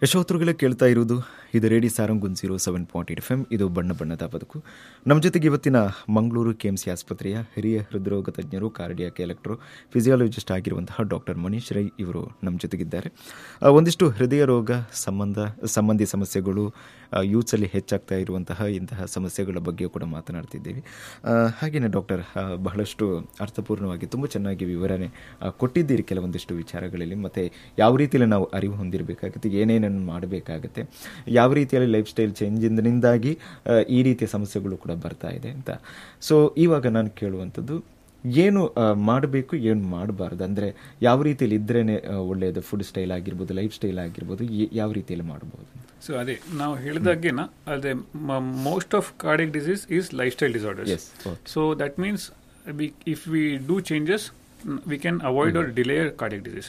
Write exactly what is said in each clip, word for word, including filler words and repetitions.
ಯಶೋತ್ರುಗಳೇ ಕೇಳ್ತಾ ಇರುವುದು ಇದು radio Sarang one zero seven point eight F M. ಇದು ಬಣ್ಣ ಬಣ್ಣದ ಬದುಕು. ನಮ್ಮ ಜೊತೆಗೆ ಇವತ್ತಿನ ಮಂಗಳೂರು ಕೆ ಎಂ ಸಿ ಆಸ್ಪತ್ರೆಯ ಹಿರಿಯ ಹೃದ್ರೋಗ ತಜ್ಞರು, ಕಾರ್ಡಿಯಾಕ್ ಎಲೆಕ್ಟ್ರೋ ಫಿಸಿಯಾಲಜಿಸ್ಟ್ ಆಗಿರುವಂತಹ ಡಾಕ್ಟರ್ ಮನೀಶ್ ರೈ ಇವರು ನಮ್ಮ ಜೊತೆಗಿದ್ದಾರೆ. ಒಂದಿಷ್ಟು ಹೃದಯ ರೋಗ ಸಂಬಂಧ ಸಂಬಂಧಿ ಸಮಸ್ಯೆಗಳು ಯೂತ್ಸಲ್ಲಿ ಹೆಚ್ಚಾಗ್ತಾ ಇರುವಂತಹ ಇಂತಹ ಸಮಸ್ಯೆಗಳ ಬಗ್ಗೆ ಕೂಡ ಮಾತನಾಡ್ತಿದ್ದೀವಿ. ಹಾಗೆಯೇ ಡಾಕ್ಟರ್ ಬಹಳಷ್ಟು ಅರ್ಥಪೂರ್ಣವಾಗಿ ತುಂಬ ಚೆನ್ನಾಗಿ ವಿವರಣೆ ಕೊಟ್ಟಿದ್ದೀರಿ ಕೆಲವೊಂದಿಷ್ಟು ವಿಚಾರಗಳಲ್ಲಿ. ಮತ್ತು ಯಾವ ರೀತಿಯಲ್ಲಿ ನಾವು ಅರಿವು ಹೊಂದಿರಬೇಕಾಗುತ್ತೆ, ಏನೇನನ್ನು ಮಾಡಬೇಕಾಗುತ್ತೆ, ಯಾವ ರೀತಿಯಲ್ಲಿ ಲೈಫ್ ಸ್ಟೈಲ್ ಚೇಂಜಿಂದಾಗಿ ಈ ರೀತಿಯ ಸಮಸ್ಯೆಗಳು ಕೂಡ ಬರ್ತಾ ಇದೆ ಅಂತ. ಸೊ ಇವಾಗ ನಾನು ಕೇಳುವಂಥದ್ದು, ಏನು ಮಾಡಬೇಕು, ಏನು ಮಾಡಬಾರ್ದು, ಅಂದರೆ ಯಾವ ರೀತಿಯಲ್ಲಿ ಇದ್ರೇ ಒಳ್ಳೆಯದು, ಫುಡ್ ಸ್ಟೈಲ್ ಆಗಿರ್ಬೋದು, ಲೈಫ್ ಸ್ಟೈಲ್ ಆಗಿರ್ಬೋದು, ಯಾವ ರೀತಿಯಲ್ಲಿ ಮಾಡ್ಬೋದು? ಸೊ ಅದೇ ನಾವು ಹೇಳಿದಾಗೇನ ಅದೇ most of cardiac disease is life style disorders. So that means if we do changes we can avoid R delay cardiac disease.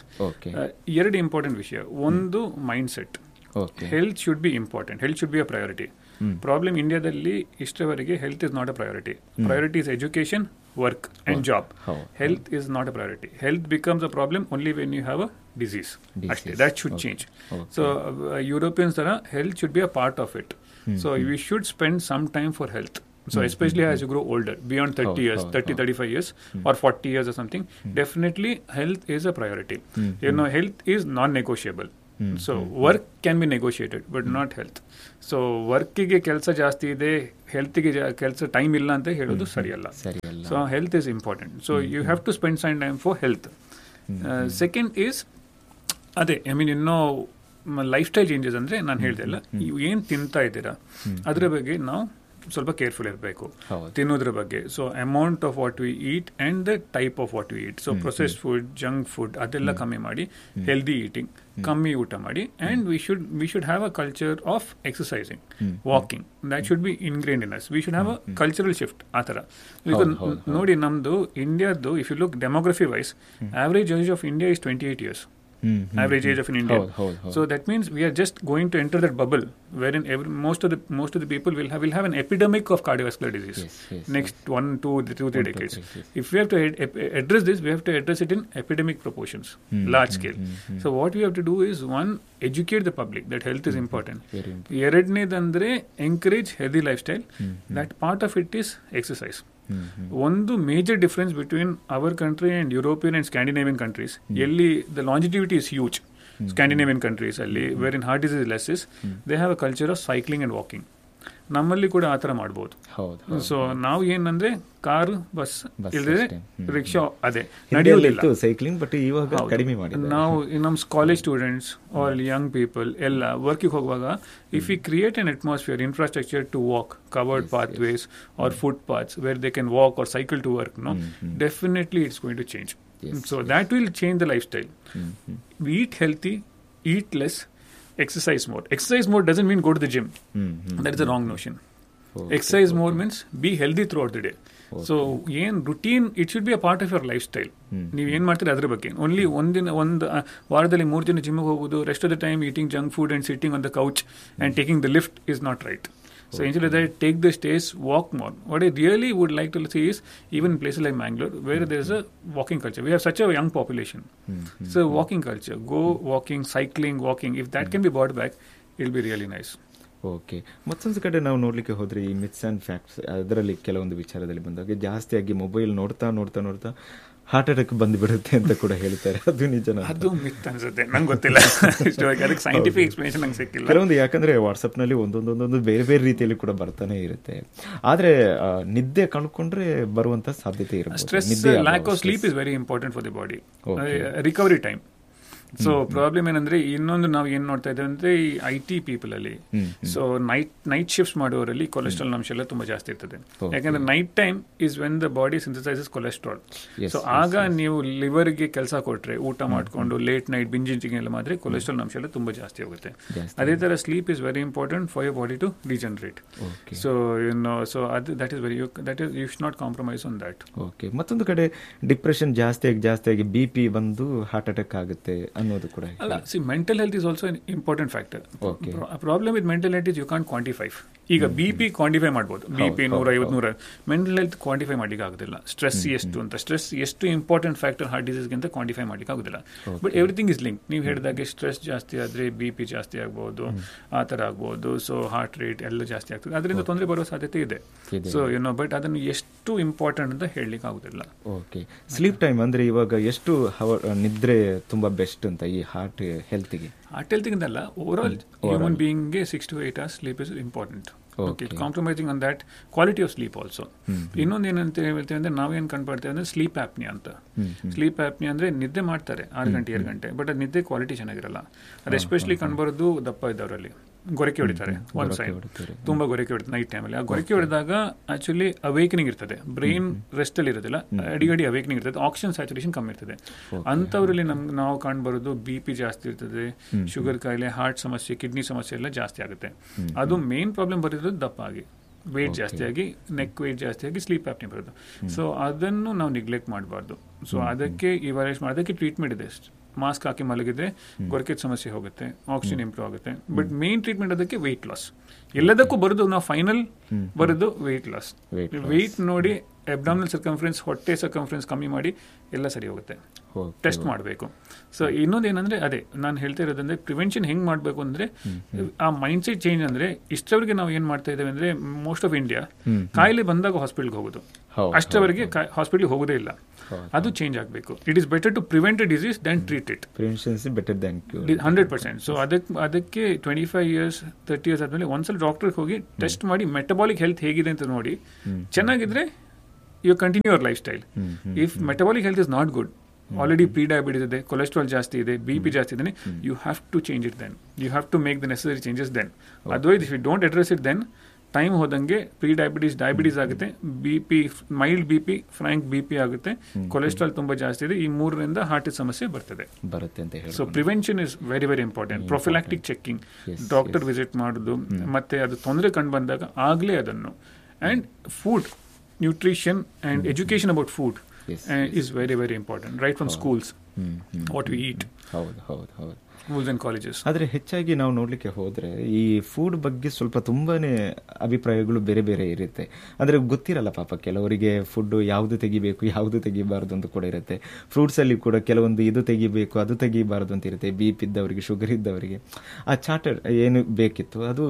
ಎರಡು ಇಂಪಾರ್ಟೆಂಟ್ ವಿಷಯ. ಒಂದು mind set. Health should be important, health should be a priority. Problem ಇಂಡಿಯಾದಲ್ಲಿ ಇಷ್ಟವರೆಗೆ health is not a priority. Priority is education, work and oh. job. Oh. Health oh. is not a priority. Health becomes a problem only when you have a disease. disease. That should okay. change. Okay. So uh, Europeans, uh, health should be a part of it. Mm-hmm. So we should spend some time for health. So mm-hmm. especially as you grow older, beyond thirty oh, years, oh, thirty, oh. thirty-five years mm-hmm. or forty years or something, mm-hmm. definitely health is a priority. Mm-hmm. You know, health is non-negotiable. So work can be negotiated but not health. So ವರ್ಕಿಗೆ ಕೆಲಸ ಜಾಸ್ತಿ ಇದೆ, ಹೆಲ್ತ್ಗೆ ಕೆಲಸ time ಇಲ್ಲ ಅಂತ ಹೇಳೋದು ಸರಿಯಲ್ಲ. So health is important. So you have to spend some time for health. Second is ಅದೇ I mean ಇನ್ನೂ ಲೈಫ್ ಸ್ಟೈಲ್ ಚೇಂಜಸ್ ಅಂದರೆ ನಾನು ಹೇಳ್ದೆ ಅಲ್ಲ, ನೀವು ಏನು ತಿಂತಾ ಇದ್ದೀರಾ ಅದರ ಬಗ್ಗೆ ನಾವು ಸ್ವಲ್ಪ ಕೇರ್ಫುಲ್ ಇರಬೇಕು ತಿನ್ನೋದ್ರ ಬಗ್ಗೆ. So amount of what we eat and the type of what we eat. So processed food, junk food ಅದೆಲ್ಲ ಕಮ್ಮಿ ಮಾಡಿ, ಹೆಲ್ದಿ ಈಟಿಂಗ್, ಕಮ್ಮಿ ಊಟ ಮಾಡಿ. And we should we should have a culture of exercising, walking. That should be ಇನ್ಗ್ರೇನ್ಡ್ in us. We should have a cultural shift. ಆ ಥರ ನೋಡಿ, ನಮ್ಮದು ಇಂಡಿಯಾದ್ದು if you look demography wise, average age of India is twenty eight years. Mm-hmm. average age of an Indian. Hold, hold, hold. So that means we are just going to enter that bubble wherein every, most of the most of the people will have will have an epidemic of cardiovascular disease. Yes, yes, next yes. one, two, two, three decades. Two, three, yes. If we have to ad- address this, we have to address it in epidemic proportions, mm-hmm. large scale. Mm-hmm. So what we have to do is, one, educate the public that health is important. Very important. ಎರಡನೇದಂದ್ರೆ encourage healthy lifestyle. Mm-hmm. That part of it is exercise. ಒಂದು major difference between our country and European and Scandinavian countries, ಎಲ್ಲಿ the ಲಾಂಜಿಟಿವಿಟಿ is huge Scandinavian countries ಅಲ್ಲಿ, wear in heart disease less is, they have a culture of cycling and walking. ನಮ್ಮಲ್ಲಿ ಕೂಡ ಆ ಥರ ಮಾಡ್ಬೋದು. So ನಾವು ಏನಂದ್ರೆ ಕಾರು, ಬಸ್ ಇಲ್ಲದೆ ರಿಕ್ಷಾ ಅದೇ ನಡೆಯೋದಿಲ್ಲ. ಸೈಕ್ಲಿಂಗ್ ಬಟ್ ಇವಾಗ ಕಡಿಮೆ ಮಾಡಿ ನಾವು ನಮ್ಮ college students R Young people ಎಲ್ಲ ವರ್ಕಿಗೆ ಹೋಗುವಾಗ, if you create an atmosphere, infrastructure to walk, covered pathways R foot paths where they can walk R cycle to work, no definitely it's going to change. So that will change the life style. Heat healthy, heat less, exercise more. Exercise more doesn't mean go to the gym. Mm-hmm. That is a wrong notion. Okay. Exercise okay. more means be healthy throughout the day. Okay. So ಏನು routine, it should be a part of your lifestyle. ನೀವು ಏನು ಮಾಡ್ತೀರಿ ಅದ್ರ ಬಗ್ಗೆ. Only ಒಂದಿನ ಒಂದು ವಾರದಲ್ಲಿ ಮೂರು ದಿನ ಜಿಮ್ಗೆ ಹೋಗೋದು, rest of the time eating junk food and sitting on the couch and taking the lift is not right. So okay. instead of that, take the stairs, walk more. What I really would like to see is, even in places like Mangalore, where mm-hmm. there is a walking culture. We have such a young population. Mm-hmm. So walking culture, go walking, cycling, walking. If that mm-hmm. can be brought back, it will be really nice. Okay. ಮತ್ತೊಂದು ಕಡೆ ನಾವು ನೋಡಲಿಕ್ಕೆ ಹೋದರೆ ಈ myths and facts ಅದರಲ್ಲಿ ಕೆಲವೊಂದು ವಿಚಾರದಲ್ಲಿ ಬಂದಾಗ ಜಾಸ್ತಿಯಾಗಿ ಮೊಬೈಲ್ ನೋಡ್ತಾ ನೋಡ್ತಾ ನೋಡ್ತಾ ಹಾರ್ಟ್ ಅಟ್ಯಾಕ್ ಬಂದುಬಿಡುತ್ತೆ ಅಂತ ಕೂಡ ಹೇಳ್ತಾರೆ. ಅದು ನಿಜನಾ? ಅದು ಮಿತ್ ಅನ್ಸುತ್ತೆ, ನಂಗೆ ಗೊತ್ತಿಲ್ಲ. ಅದಕ್ಕೆ ಸೈಂಟಿಫಿಕ್ ಎಕ್ಸ್ಪ್ಲನೇಷನ್ ನಂಗೆ ಸಿಕ್ಕಿಲ್ಲ. ಕೆಲವೊಂದು ಯಾಕಂದರೆ ವಾಟ್ಸಪ್ನಲ್ಲಿ ಒಂದೊಂದೊಂದೊಂದು ಬೇರೆ ಬೇರೆ ರೀತಿಯಲ್ಲಿ ಕೂಡ ಬರ್ತಾನೆ ಇರುತ್ತೆ. ಆದರೆ ನಿದ್ದೆ ಕಳ್ಕೊಂಡ್ರೆ ಬರುವಂಥ ಸಾಧ್ಯತೆ ಇರುತ್ತೆ. Stress, lack of sleep is very important for the body. Recovery time. So problem ಏನಂದ್ರೆ, ಇನ್ನೊಂದು ನಾವು ಏನ್ ನೋಡ್ತಾ ಇದ್ದೇವೆ ಅಂದ್ರೆ, ಈ ಐ ಟಿ ಪೀಪಲ್ ಅಲ್ಲಿ, so night night shift ಮಾಡುವವರಲ್ಲಿ cholesterol ಅಂಶ ಎಲ್ಲ ತುಂಬಾ ಜಾಸ್ತಿ ಇರ್ತದೆ. ಯಾಕಂದ್ರೆ night time is when the body synthases cholesterol. So ಆಗ ನೀವು ಲಿವರ್ಗೆ ಕೆಲಸ ಕೊಟ್ರೆ, ಊಟ ಮಾಡ್ಕೊಂಡು ಲೇಟ್ ನೈಟ್ ಬಿಂಜಿಂಗ್ ಎಲ್ಲ ಮಾಡಿದ್ರೆ ಕೊಲೆಸ್ಟ್ರಾಲ್ ಅಂಶ ಎಲ್ಲ ತುಂಬಾ ಜಾಸ್ತಿ ಹೋಗುತ್ತೆ. ಅದೇ ತರ sleep is very important for your body to regenerate. So you know, so ಅದು that is very that is you should not compromise on that. Okay. ಮತ್ತೊಂದು ಕಡೆ ಡಿಪ್ರೆಷನ್ ಜಾಸ್ತಿಯಾಗಿ ಜಾಸ್ತಿಯಾಗಿ ಬಿ ಪಿ ಬಂದು ಹಾರ್ಟ್ ಅಟ್ಯಾಕ್ ಆಗುತ್ತೆ ಅನ್ನೋದು ಕೂಡ ಅಲ್ಲ. C, mental health is also an important factor. Problem with mental health is you can't quantify. ಈಗ ಬಿ ಪಿ ಕ್ವಾಂಟಿಫೈ ಮಾಡ್ಬೋದು, ಬಿ ಪಿ ನೂರ ಐವತ್ತು ನೂರ ಮೆಂಟಲ್ ಹೆಲ್ತ್ ಕ್ವಾಂಟಿಫೈ ಮಾಡ್ಲಿಕ್ಕೆ ಆಗೋದಿಲ್ಲ. ಸ್ಟ್ರೆಸ್ ಎಷ್ಟು ಅಂತ, ಸ್ಟ್ರೆಸ್ ಎಷ್ಟು ಇಂಪಾರ್ಟೆಂಟ್ ಫ್ಯಾಕ್ಟರ್ ಹಾರ್ಟ್ ಡಿಸೀಸ್ಗಿಂತ ಕ್ವಾಂಟಿಫೈ ಮಾಡ್ಲಿಕ್ಕೆ ಆಗೋದಿಲ್ಲ. But everything is link. ನೀವು ಹೇಳಿದಾಗೆ ಸ್ಟ್ರೆಸ್ ಜಾಸ್ತಿ ಆದರೆ ಬಿ ಪಿ ಜಾಸ್ತಿ ಆಗ್ಬೋದು, ಆ ಥರ ಆಗ್ಬೋದು. ಸೊ ಹಾರ್ಟ್ ರೇಟ್ ಎಲ್ಲ ಜಾಸ್ತಿ ಆಗ್ತದೆ, ಅದರಿಂದ ತೊಂದರೆ ಬರೋ ಸಾಧ್ಯತೆ ಇದೆ. ಸೊ ಏನೋ ಬಟ್ ಅದನ್ನು ಎಷ್ಟು ಇಂಪಾರ್ಟೆಂಟ್ ಅಂತ ಹೇಳಲಿಕ್ಕೆ ಆಗೋದಿಲ್ಲ. ಓಕೆ, ಸ್ಲೀಪ್ ಟೈಮ್ ಅಂದರೆ ಇವಾಗ ಎಷ್ಟು ನಿದ್ರೆ ತುಂಬ ಬೆಸ್ಟ್ ಅಂತ ಈ heart ಹೆಲ್ತ್ಗೆ? Heart ಹೆಲ್ತ್ಗಿಂತಲ್ಲ, over all human ಬೀಯಿಂಗ್ಗೆ six to eight hours sleep is important. Okay, compromising on that quality of sleep also. ಇನ್ನೊಂದು ಏನಂತ ಹೇಳ್ತೇವೆ ಅಂದ್ರೆ, ನಾವೇನು ಕಂಡುಪಡ್ತೇವೆ ಅಂದ್ರೆ ಸ್ಲೀಪ್ ಆಪ್ನಿಯಾ ಅಂತ. ಸ್ಲೀಪ್ ಆಪ್ನಿಯಾ ಅಂದ್ರೆ ನಿದ್ದೆ ಮಾಡ್ತಾರೆ ಆರು ಗಂಟೆ ಏಳು ಗಂಟೆ, ಬಟ್ ಅದು ನಿದ್ದೆ ಕ್ವಾಲಿಟಿ ಚೆನ್ನಾಗಿರಲ್ಲ. ಅದು ಎಸ್ಪೆಷಲಿ ಕಂಡುಬರೋದು ದಪ್ಪ ಇದ್ದವರಲ್ಲಿ. ಗೊರಕೆ ಹೊಡಿತಾರೆ ಒಂದು ಸೈಡ್, ತುಂಬಾ ಗೊರಕೆ ಹೊಡಿತಾರೆ ನೈಟ್ ಟೈಮಲ್ಲಿ. ಆ ಗೊರಕೆ ಹೊಡೆದಾಗ ಆಕ್ಚುಲಿ ಅವೇಕನಿಂಗ್ ಇರ್ತದೆ, ಬ್ರೈನ್ ರೆಸ್ಟ್ ಅಲ್ಲಿ ಇರೋದಿಲ್ಲ, ಅಡಿಗಡಿ ಅವೇಕನಿಂಗ್ ಇರ್ತದೆ, ಆಕ್ಸಿಜನ್ ಸ್ಯಾಚುರೇಷನ್ ಕಮ್ಮಿ ಇರ್ತದೆ. ಅಂಥವ್ರಲ್ಲಿ ನಮ್ಗೆ ನಾವು ಕಾಣ್ಬರೋದು ಬಿ ಪಿ ಜಾಸ್ತಿ ಇರ್ತದೆ, ಶುಗರ್ ಕಾಯಿಲೆ, ಹಾರ್ಟ್ ಸಮಸ್ಯೆ, ಕಿಡ್ನಿ ಸಮಸ್ಯೆ ಎಲ್ಲ ಜಾಸ್ತಿ ಆಗುತ್ತೆ. ಅದು ಮೇನ್ ಪ್ರಾಬ್ಲಮ್ ಬರೋದು ದಪ್ಪ ಆಗಿ, ವೇಟ್ ಜಾಸ್ತಿ ಆಗಿ, ನೆಕ್ ವೇಟ್ ಜಾಸ್ತಿ ಆಗಿ ಸ್ಲೀಪ್ ಆಪ್ನಿ ಬರೋದು. ಸೊ ಅದನ್ನು ನಾವು ನಿಗ್ಲೆಕ್ಟ್ ಮಾಡಬಾರ್ದು. ಸೊ ಅದಕ್ಕೆ ಇವಾಲ್ಯೂಯೇಟ್ ಮಾಡೋದಕ್ಕೆ ಟ್ರೀಟ್ಮೆಂಟ್ ಇದೆ. ಮಾಸ್ಕ್ ಹಾಕಿ ಮಲಗಿದ್ರೆ ಗೊರಕೆ ಸಮಸ್ಯೆ ಹೋಗುತ್ತೆ, ಆಕ್ಸಿಜನ್ ಇಂಪ್ರೂವ್ ಆಗುತ್ತೆ. ಬಟ್ ಮೇನ್ ಟ್ರೀಟ್ಮೆಂಟ್ ಅದಕ್ಕೆ ವೆಯ್ಟ್ ಲಾಸ್. ಎಲ್ಲದಕ್ಕೂ ಬರೋದು ನಾವು ಫೈನಲ್ ಬರೋದು ವೆಯ್ಟ್ ಲಾಸ್. ವೆಯ್ಟ್ ನೋಡಿ ಅಬ್ಡಾಮಿನಲ್ ಸರ್ಕಂಫರೆನ್ಸ್, ಹೊಟ್ಟೆ ಸರ್ಕಂಫರೆನ್ಸ್ ಕಮ್ಮಿ ಮಾಡಿ ಎಲ್ಲ ಸರಿ ಹೋಗುತ್ತೆ. ಟೆಸ್ಟ್ ಮಾಡಬೇಕು. ಸೊ ಇನ್ನೊಂದು ಏನಂದ್ರೆ, ಅದೇ ನಾನು ಹೇಳ್ತಾ ಇರೋದಂದ್ರೆ ಪ್ರಿವೆನ್ಷನ್ ಹೆಂಗ್ ಮಾಡಬೇಕು ಅಂದ್ರೆ, ಆ ಮೈಂಡ್ ಸೆಟ್ ಚೇಂಜ್ ಅಂದ್ರೆ, ಇಷ್ಟವರೆಗೆ ನಾವು ಏನ್ ಮಾಡ್ತಾ ಇದ್ದೇವೆ ಅಂದ್ರೆ, ಮೋಸ್ಟ್ ಆಫ್ ಇಂಡಿಯಾ ಕಾಯಿಲೆ ಬಂದಾಗ ಹಾಸ್ಪಿಟಲ್ಗೆ ಹೋಗೋದು, ಅಷ್ಟವರೆಗೆ ಹಾಸ್ಪಿಟಲ್ ಹೋಗೋದೇ ಇಲ್ಲ. ಅದು ಚೇಂಜ್ ಆಗಬೇಕು. It is better to prevent A disease then treat it. Prevention is better then cure, hundred percent. So ಅದಕ್ಕೆ ಅದಕ್ಕೆ twenty five years thirty years ಆದ್ಮೇಲೆ ಒಂದ್ಸಲ ಡಾಕ್ಟರ್ಗೆ ಹೋಗಿ ಟೆಸ್ಟ್ ಮಾಡಿ ಮೆಟಬಾಲಿಕ್ ಹೆಲ್ತ್ ಹೇಗಿದೆ ಅಂತ ನೋಡಿ, ಚೆನ್ನಾಗಿದ್ರೆ you continue your life style. If metabolic health is not good, already pre diabetes ಇದೆ, ಕೊಲೆಸ್ಟ್ರಾಲ್ ಜಾಸ್ತಿ ಇದೆ, ಬಿ ಪಿ ಜಾಸ್ತಿ ಇದೆ, you have to change it then. You have to make the necessary changes then. Otherwise if you don't address it then, time ಹೋದಂಗೆ pre diabetes diabetes ಆಗುತ್ತೆ, B P mild B P Frank B P ಆಗುತ್ತೆ, cholesterol ತುಂಬಾ ಜಾಸ್ತಿ ಇದೆ, ಈ ಮೂರರಿಂದ heart ಸಮಸ್ಯೆ ಬರ್ತದೆ ಬರುತ್ತೆ ಅಂತ ಹೇಳಿ. So prevention is very very important. Prophylactic checking, doctor visit ಮಾಡೋದು, ಮತ್ತೆ ಅದು ತೊಂದರೆ ಕಂಡು ಬಂದಾಗ ಆಗಲೇ ಅದನ್ನು. And food, nutrition and education about food is very very important, right from schools, what we eat. ಹೌದು ಹೌದು ಹೌದು ಸ್ಕೂಲ್ಸ್ ಅಂಡ್ ಕಾಲೇಜಸ್. ಆದರೆ ಹೆಚ್ಚಾಗಿ ನಾವು ನೋಡಲಿಕ್ಕೆ ಹೋದರೆ ಈ ಫುಡ್ ಬಗ್ಗೆ ಸ್ವಲ್ಪ ತುಂಬಾನೇ ಅಭಿಪ್ರಾಯಗಳು ಬೇರೆ ಬೇರೆ ಇರುತ್ತೆ. ಅಂದರೆ ಗೊತ್ತಿರಲ್ಲ ಪಾಪ ಕೆಲವರಿಗೆ ಫುಡ್ ಯಾವುದು ತೆಗಿಬೇಕು ಯಾವುದು ತೆಗಿಬಾರ್ದು ಅಂತ ಕೂಡ ಇರುತ್ತೆ. ಫ್ರೂಟ್ಸಲ್ಲಿ ಕೂಡ ಕೆಲವೊಂದು ಇದು ತೆಗಿಬೇಕು ಅದು ತೆಗಿಬಾರ್ದು ಅಂತ ಇರುತ್ತೆ. ಬಿ ಪಿ ಇದ್ದವರಿಗೆ, ಶುಗರ್ ಇದ್ದವರಿಗೆ ಆ ಚಾರ್ಟರ್ ಏನು ಬೇಕಿತ್ತು ಅದು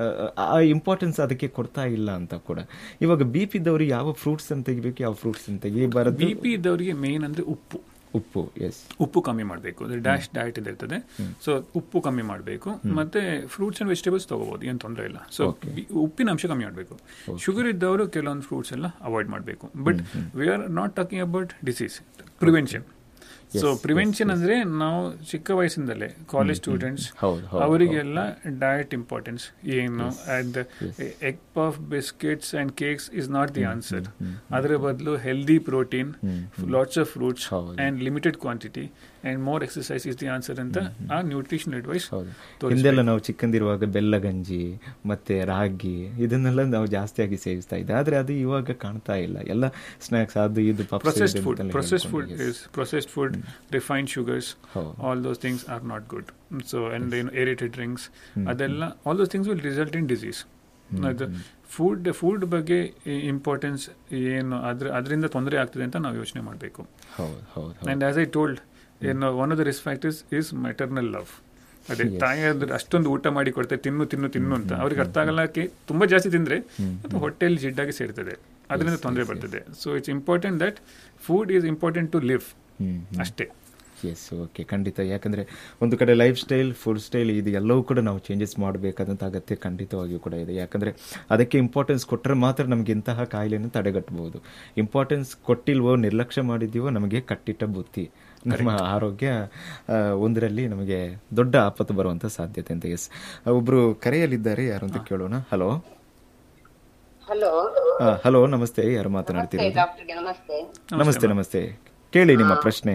ಆ ಇಂಪಾರ್ಟೆನ್ಸ್ ಅದಕ್ಕೆ ಕೊಡ್ತಾ ಇಲ್ಲ ಅಂತ ಕೂಡ. ಇವಾಗ ಬಿ ಪಿ ಇದ್ದವರಿಗೆ ಯಾವ ಫ್ರೂಟ್ಸ್ ಅಂತ ತೆಗಿಬೇಕು, ಯಾವ ಫ್ರೂಟ್ಸ್ ಅಂತ ತೆಗಿಬಾರದು. ಬಿ ಪಿ ಇದ್ದವರಿಗೆ ಮೇನ್ ಅಂದರೆ ಉಪ್ಪು ಉಪ್ಪು ಎಸ್ ಉಪ್ಪು ಕಮ್ಮಿ ಮಾಡಬೇಕು. ಡ್ಯಾಶ್ ಡಯಟ್ ಇರ್ತದೆ. ಸೊ ಉಪ್ಪು ಕಮ್ಮಿ ಮಾಡಬೇಕು. ಮತ್ತೆ ಫ್ರೂಟ್ಸ್ ಅಂಡ್ ವೆಜಿಟೇಬಲ್ಸ್ ತಗೋಬಹುದು, ಏನು ತೊಂದರೆ ಇಲ್ಲ. ಸೊ ಉಪ್ಪಿನ ಅಂಶ ಕಮ್ಮಿ ಮಾಡಬೇಕು. ಶುಗರ್ ಇದ್ದವರು ಕೆಲವೊಂದು ಫ್ರೂಟ್ಸ್ ಎಲ್ಲ ಅವಾಯ್ಡ್ ಮಾಡಬೇಕು. But we are not talking about disease, prevention. So prevention ಅಂದ್ರೆ ನಾವು ಚಿಕ್ಕ ವಯಸ್ಸಿಂದಲೇ ಕಾಲೇಜ್ ಸ್ಟೂಡೆಂಟ್ಸ್ ಅವರಿಗೆಲ್ಲ ಡಯಟ್ ಇಂಪಾರ್ಟೆನ್ಸ್ ಏನು, and egg puff, biscuits and cakes is not the answer. ಅದರ ಬದಲು healthy protein, lots of fruits and limited quantity and more exercise is the answer ಅಂತ ಆ nutrition advice. ಹಿಂದೆಲ್ಲ ನಾವು ಚಿಕ್ಕಂದಿರುವಾಗ ಬೆಲ್ಲ ಗಂಜಿ ಮತ್ತೆ ರಾಗಿ ಇದನ್ನೆಲ್ಲ ನಾವು ಜಾಸ್ತಿಯಾಗಿ ಸೇವಿಸ್ತಾ ಇದ್ದೆ. ಆದ್ರೆ ಅದು ಇವಾಗ ಕಾಣ್ತಾ ಇಲ್ಲ. ಎಲ್ಲ ಸ್ನಾಕ್ಸ್, ಅದು ಇದು, processed food processed food is processed food, refined sugars, oh. all those things are not good. So and yes. you know, aerated drinks, mm-hmm. adella all those things will result in disease. Mm-hmm. The food food ಬಗ್ಗೆ importance ಏನು, ಅದ್ರ ಅದರಿಂದ ತೊಂದರೆ ಆಗ್ತದೆ ಅಂತ ನಾವು ಯೋಚನೆ ಮಾಡಬೇಕು. ಹೌದು ಹೌದು. And as I told, you know, one of the risk factors is maternal love. ಅದೇ ತಾಯಿ ಅಂದ್ರೆ ಅಷ್ಟೊಂದು ಊಟ ಮಾಡಿ ಕೊಡ್ತಾರೆ, ತಿನ್ನು ತಿನ್ನು ತಿನ್ನು ಅಂತ. ಅವ್ರಿಗೆ ಅರ್ಥ ಆಗಲ್ಲಕ್ಕೆ ತುಂಬಾ ಜಾಸ್ತಿ ತಿಂದ್ರೆ ಅದು ಹೊಟ್ಟೆಯಲ್ಲಿ ಜಿಡ್ಡಾಗಿ ಸೇರ್ತದೆ, ಅದರಿಂದ ತೊಂದರೆ ಬರ್ತದೆ. So it's important that food is important to live ಅಷ್ಟೇ. ಎಸ್, ಓಕೆ, ಖಂಡಿತ. ಯಾಕಂದರೆ ಒಂದು ಕಡೆ ಲೈಫ್ ಸ್ಟೈಲ್, ಫುಡ್ ಸ್ಟೈಲ್ ಇದು ಎಲ್ಲವೂ ಕೂಡ ನಾವು ಚೇಂಜಸ್ ಮಾಡಬೇಕಾದಂಥ ಅಗತ್ಯ ಖಂಡಿತವಾಗಿಯೂ ಕೂಡ ಇದೆ. ಯಾಕಂದರೆ ಅದಕ್ಕೆ ಇಂಪಾರ್ಟೆನ್ಸ್ ಕೊಟ್ಟರೆ ಮಾತ್ರ ನಮಗೆ ಇಂತಹ ಕಾಯಿಲೆಯನ್ನು ತಡೆಗಟ್ಟಬಹುದು. ಇಂಪಾರ್ಟೆನ್ಸ್ ಕೊಟ್ಟಿಲ್ವೋ, ನಿರ್ಲಕ್ಷ್ಯ ಮಾಡಿದ್ದೀವೋ, ನಮಗೆ ಕಟ್ಟಿಟ್ಟ ಬುತ್ತಿ, ನಮ್ಮ ಆರೋಗ್ಯ ಒಂದರಲ್ಲಿ ನಮಗೆ ದೊಡ್ಡ ಆಪತ್ತು ಬರುವಂಥ ಸಾಧ್ಯತೆ ಅಂತ. ಎಸ್, ಒಬ್ಬರು ಕರೆಯಲ್ಲಿದ್ದಾರೆ, ಯಾರು ಅಂತ ಕೇಳೋಣ. ಹಲೋ ಹಲೋ ಹಲೋ ನಮಸ್ತೆ, ಯಾರು ಮಾತನಾಡ್ತೀರಿ? ನಮಸ್ತೆ ನಮಸ್ತೆ, ಕೇಳಿ ನಿಮ್ಮ ಪ್ರಶ್ನೆ.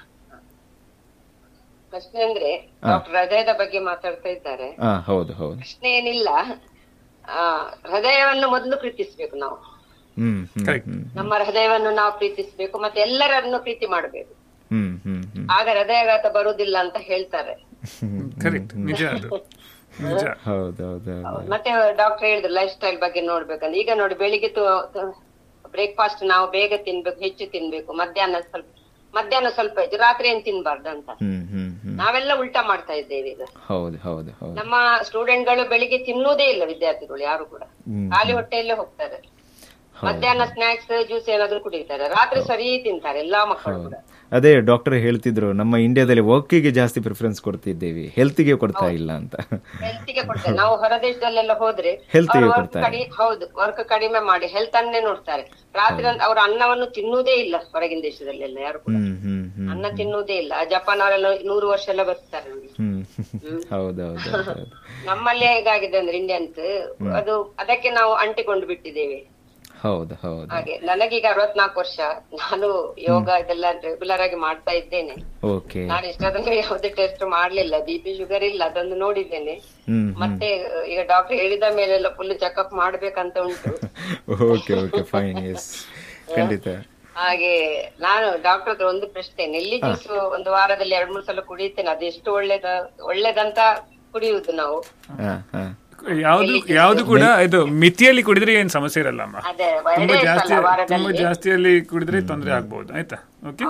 ಪ್ರಶ್ನೆ ಅಂದ್ರೆ ಡಾಕ್ಟರ್ ಹೃದಯದ ಬಗ್ಗೆ ಮಾತಾಡ್ತಾ ಇದ್ದಾರೆ. ಹೌದು ಹೌದು. ಪ್ರಶ್ನೆ ಏನಿಲ್ಲ, ಹೃದಯವನ್ನು ಮೊದಲು ಪ್ರೀತಿಸ್ಬೇಕು ನಾವು. ನಮ್ಮ ಹೃದಯವನ್ನು ನಾವು ಪ್ರೀತಿಸ್ಬೇಕು, ಮತ್ತೆ ಎಲ್ಲರನ್ನು ಪ್ರೀತಿ ಮಾಡಬೇಕು. ಆಗ ಹೃದಯಾಘಾತ ಬರುವುದಿಲ್ಲ ಅಂತ ಹೇಳ್ತಾರೆ. ಕರೆಕ್ಟ್, ನಿಜ ಅದು. ಮತ್ತೆ ಡಾಕ್ಟರ್ ಹೇಳಿದ್ರು ಲೈಫ್ ಸ್ಟೈಲ್ ಬಗ್ಗೆ ನೋಡ್ಬೇಕಂದ್ರೆ. ಈಗ ನೋಡಿ ಬೆಳಿಗ್ಗೆ ಬ್ರೇಕ್ಫಾಸ್ಟ್ ನಾವು ಬೇಗ ತಿನ್ಬೇಕು, ಹೆಚ್ಚು ತಿನ್ಬೇಕು, ಮಧ್ಯಾಹ್ನ ಸ್ವಲ್ಪ ಮಧ್ಯಾಹ್ನ ಸ್ವಲ್ಪ ಹೆಚ್ಚು, ರಾತ್ರಿ ಏನ್ ತಿನ್ಬಾರ್ದು ಅಂತ ನಾವೆಲ್ಲ ಉಲ್ಟಾ ಮಾಡ್ತಾ ಇದ್ದೇವೆ ಈಗ. ನಮ್ಮ ಸ್ಟೂಡೆಂಟ್ ಗಳು ಬೆಳಿಗ್ಗೆ ತಿನ್ನುವುದೇ ಇಲ್ಲ, ವಿದ್ಯಾರ್ಥಿಗಳು ಯಾರು ಕೂಡ ಖಾಲಿ ಹೊಟ್ಟೆಯಲ್ಲೇ ಹೋಗ್ತಾರೆ. ಮಧ್ಯಾಹ್ನ ಸ್ನಾಕ್ಸ್ ಜ್ಯೂಸ್ ಏನಾದ್ರು ಕುಡಿತಾರೆ, ರಾತ್ರಿ ಸರಿ ತಿಂತಾರೆ ಎಲ್ಲಾ ಮಕ್ಕಳು ಕೂಡ. ಅದೇ ಡಾಕ್ಟರ್ ಹೇಳ್ತಿದ್ರು, ನಮ್ಮ ಇಂಡಿಯಾದಲ್ಲಿ ವರ್ಕಿಗೆ ಜಾಸ್ತಿ ಪ್ರಿಫರೆನ್ಸ್ ಕೊಡ್ತಿದ್ದೇವೆ, ಹೆಲ್ತ್ಗೆ ಕೊಡ್ತಾ ಇಲ್ಲ ಅಂತ. ಹೆಲ್ತ್ಗೆ ಕೊಡ್ತಾರೆ. ನಾವು ಹೊರ ದೇಶದಲ್ಲೆಲ್ಲ ಹೋದ್ರೆ ಹೌದು ವರ್ಕ್ ಕಡಿಮೆ ಮಾಡಿ ಹೆಲ್ತ್ ಅನ್ನೇ ನೋಡ್ತಾರೆ. ರಾತ್ರಿ ಅವ್ರ ಅನ್ನವನ್ನು ತಿನ್ನುವುದೇ ಇಲ್ಲ, ಹೊರಗಿನ ದೇಶದಲ್ಲೆಲ್ಲ ಯಾರು ಕೂಡ ಅನ್ನ ತಿನ್ನುವುದೇ ಇಲ್ಲ. ಜಪಾನ್ ಅವರೆಲ್ಲ ನೂರು ವರ್ಷ ಎಲ್ಲ ಬರ್ತಾರೆ. ನಮ್ಮಲ್ಲಿ ಹೇಗಾಗಿದೆ ಅಂದ್ರೆ ಇಂಡಿಯನ್ಸ್, ಅದು ಅದಕ್ಕೆ ನಾವು ಅಂಟಿಕೊಂಡು ಬಿಟ್ಟಿದ್ದೇವೆ. ಹೌದು ಹೌದು. ಹಾಗೆ ನನಗೀಗ ಅರವತ್ನಾಲ್ಕು ವರ್ಷ, ನಾನು ಯೋಗ ಇದೆಲ್ಲ ರೆಗ್ಯುಲರ್ ಆಗಿ ಮಾಡ್ತಾ ಇದ್ದೇನೆ. ನಾನು ಇಷ್ಟಾದ್ರೆ ಯಾವುದೇ ಟೆಸ್ಟ್ ಮಾಡ್ಲಿಲ್ಲ, ಬಿ ಪಿ ಶುಗರ್ ಇಲ್ಲ, ಅದೊಂದು ನೋಡಿದ್ದೇನೆ. ಮತ್ತೆ ಈಗ ಡಾಕ್ಟರ್ ಹೇಳಿದ ಮೇಲೆಲ್ಲ ಫುಲ್ ಚೆಕ್ಅಪ್ ಮಾಡ್ಬೇಕಂತ ಉಂಟು. ಹಾಗೆ ನಾನು ಡಾಕ್ಟರ್ ಹತ್ರ ಒಂದು ಪ್ರಶ್ನೆ, ನೆಲ್ಲಿ ಜ್ಯೂಸ್ ಒಂದು ವಾರದಲ್ಲಿ ಎರಡ್ ಮೂರು ಸಲ ಕುಡಿಯುತ್ತೇನೆ, ಅದು ಎಷ್ಟು ಒಳ್ಳೇದ ಒಳ್ಳೇದಂತ ಕುಡಿಯುವುದು ನಾವು? ಯಾವ್ದು ಯಾವ್ದು ಕೂಡ ಇದು ಮಿತಿಯಲ್ಲಿ ಕುಡಿದ್ರೆ ಏನ್ ಸಮಸ್ಯೆ ಇರಲ್ಲ ಅಮ್ಮ. ತುಂಬಾ ಜಾಸ್ತಿ ತುಂಬಾ ಜಾಸ್ತಿಯಲ್ಲಿ ಕುಡಿದ್ರೆ ತೊಂದರೆ ಆಗ್ಬಹುದು. ಆಯ್ತಾ? ಓಕೆ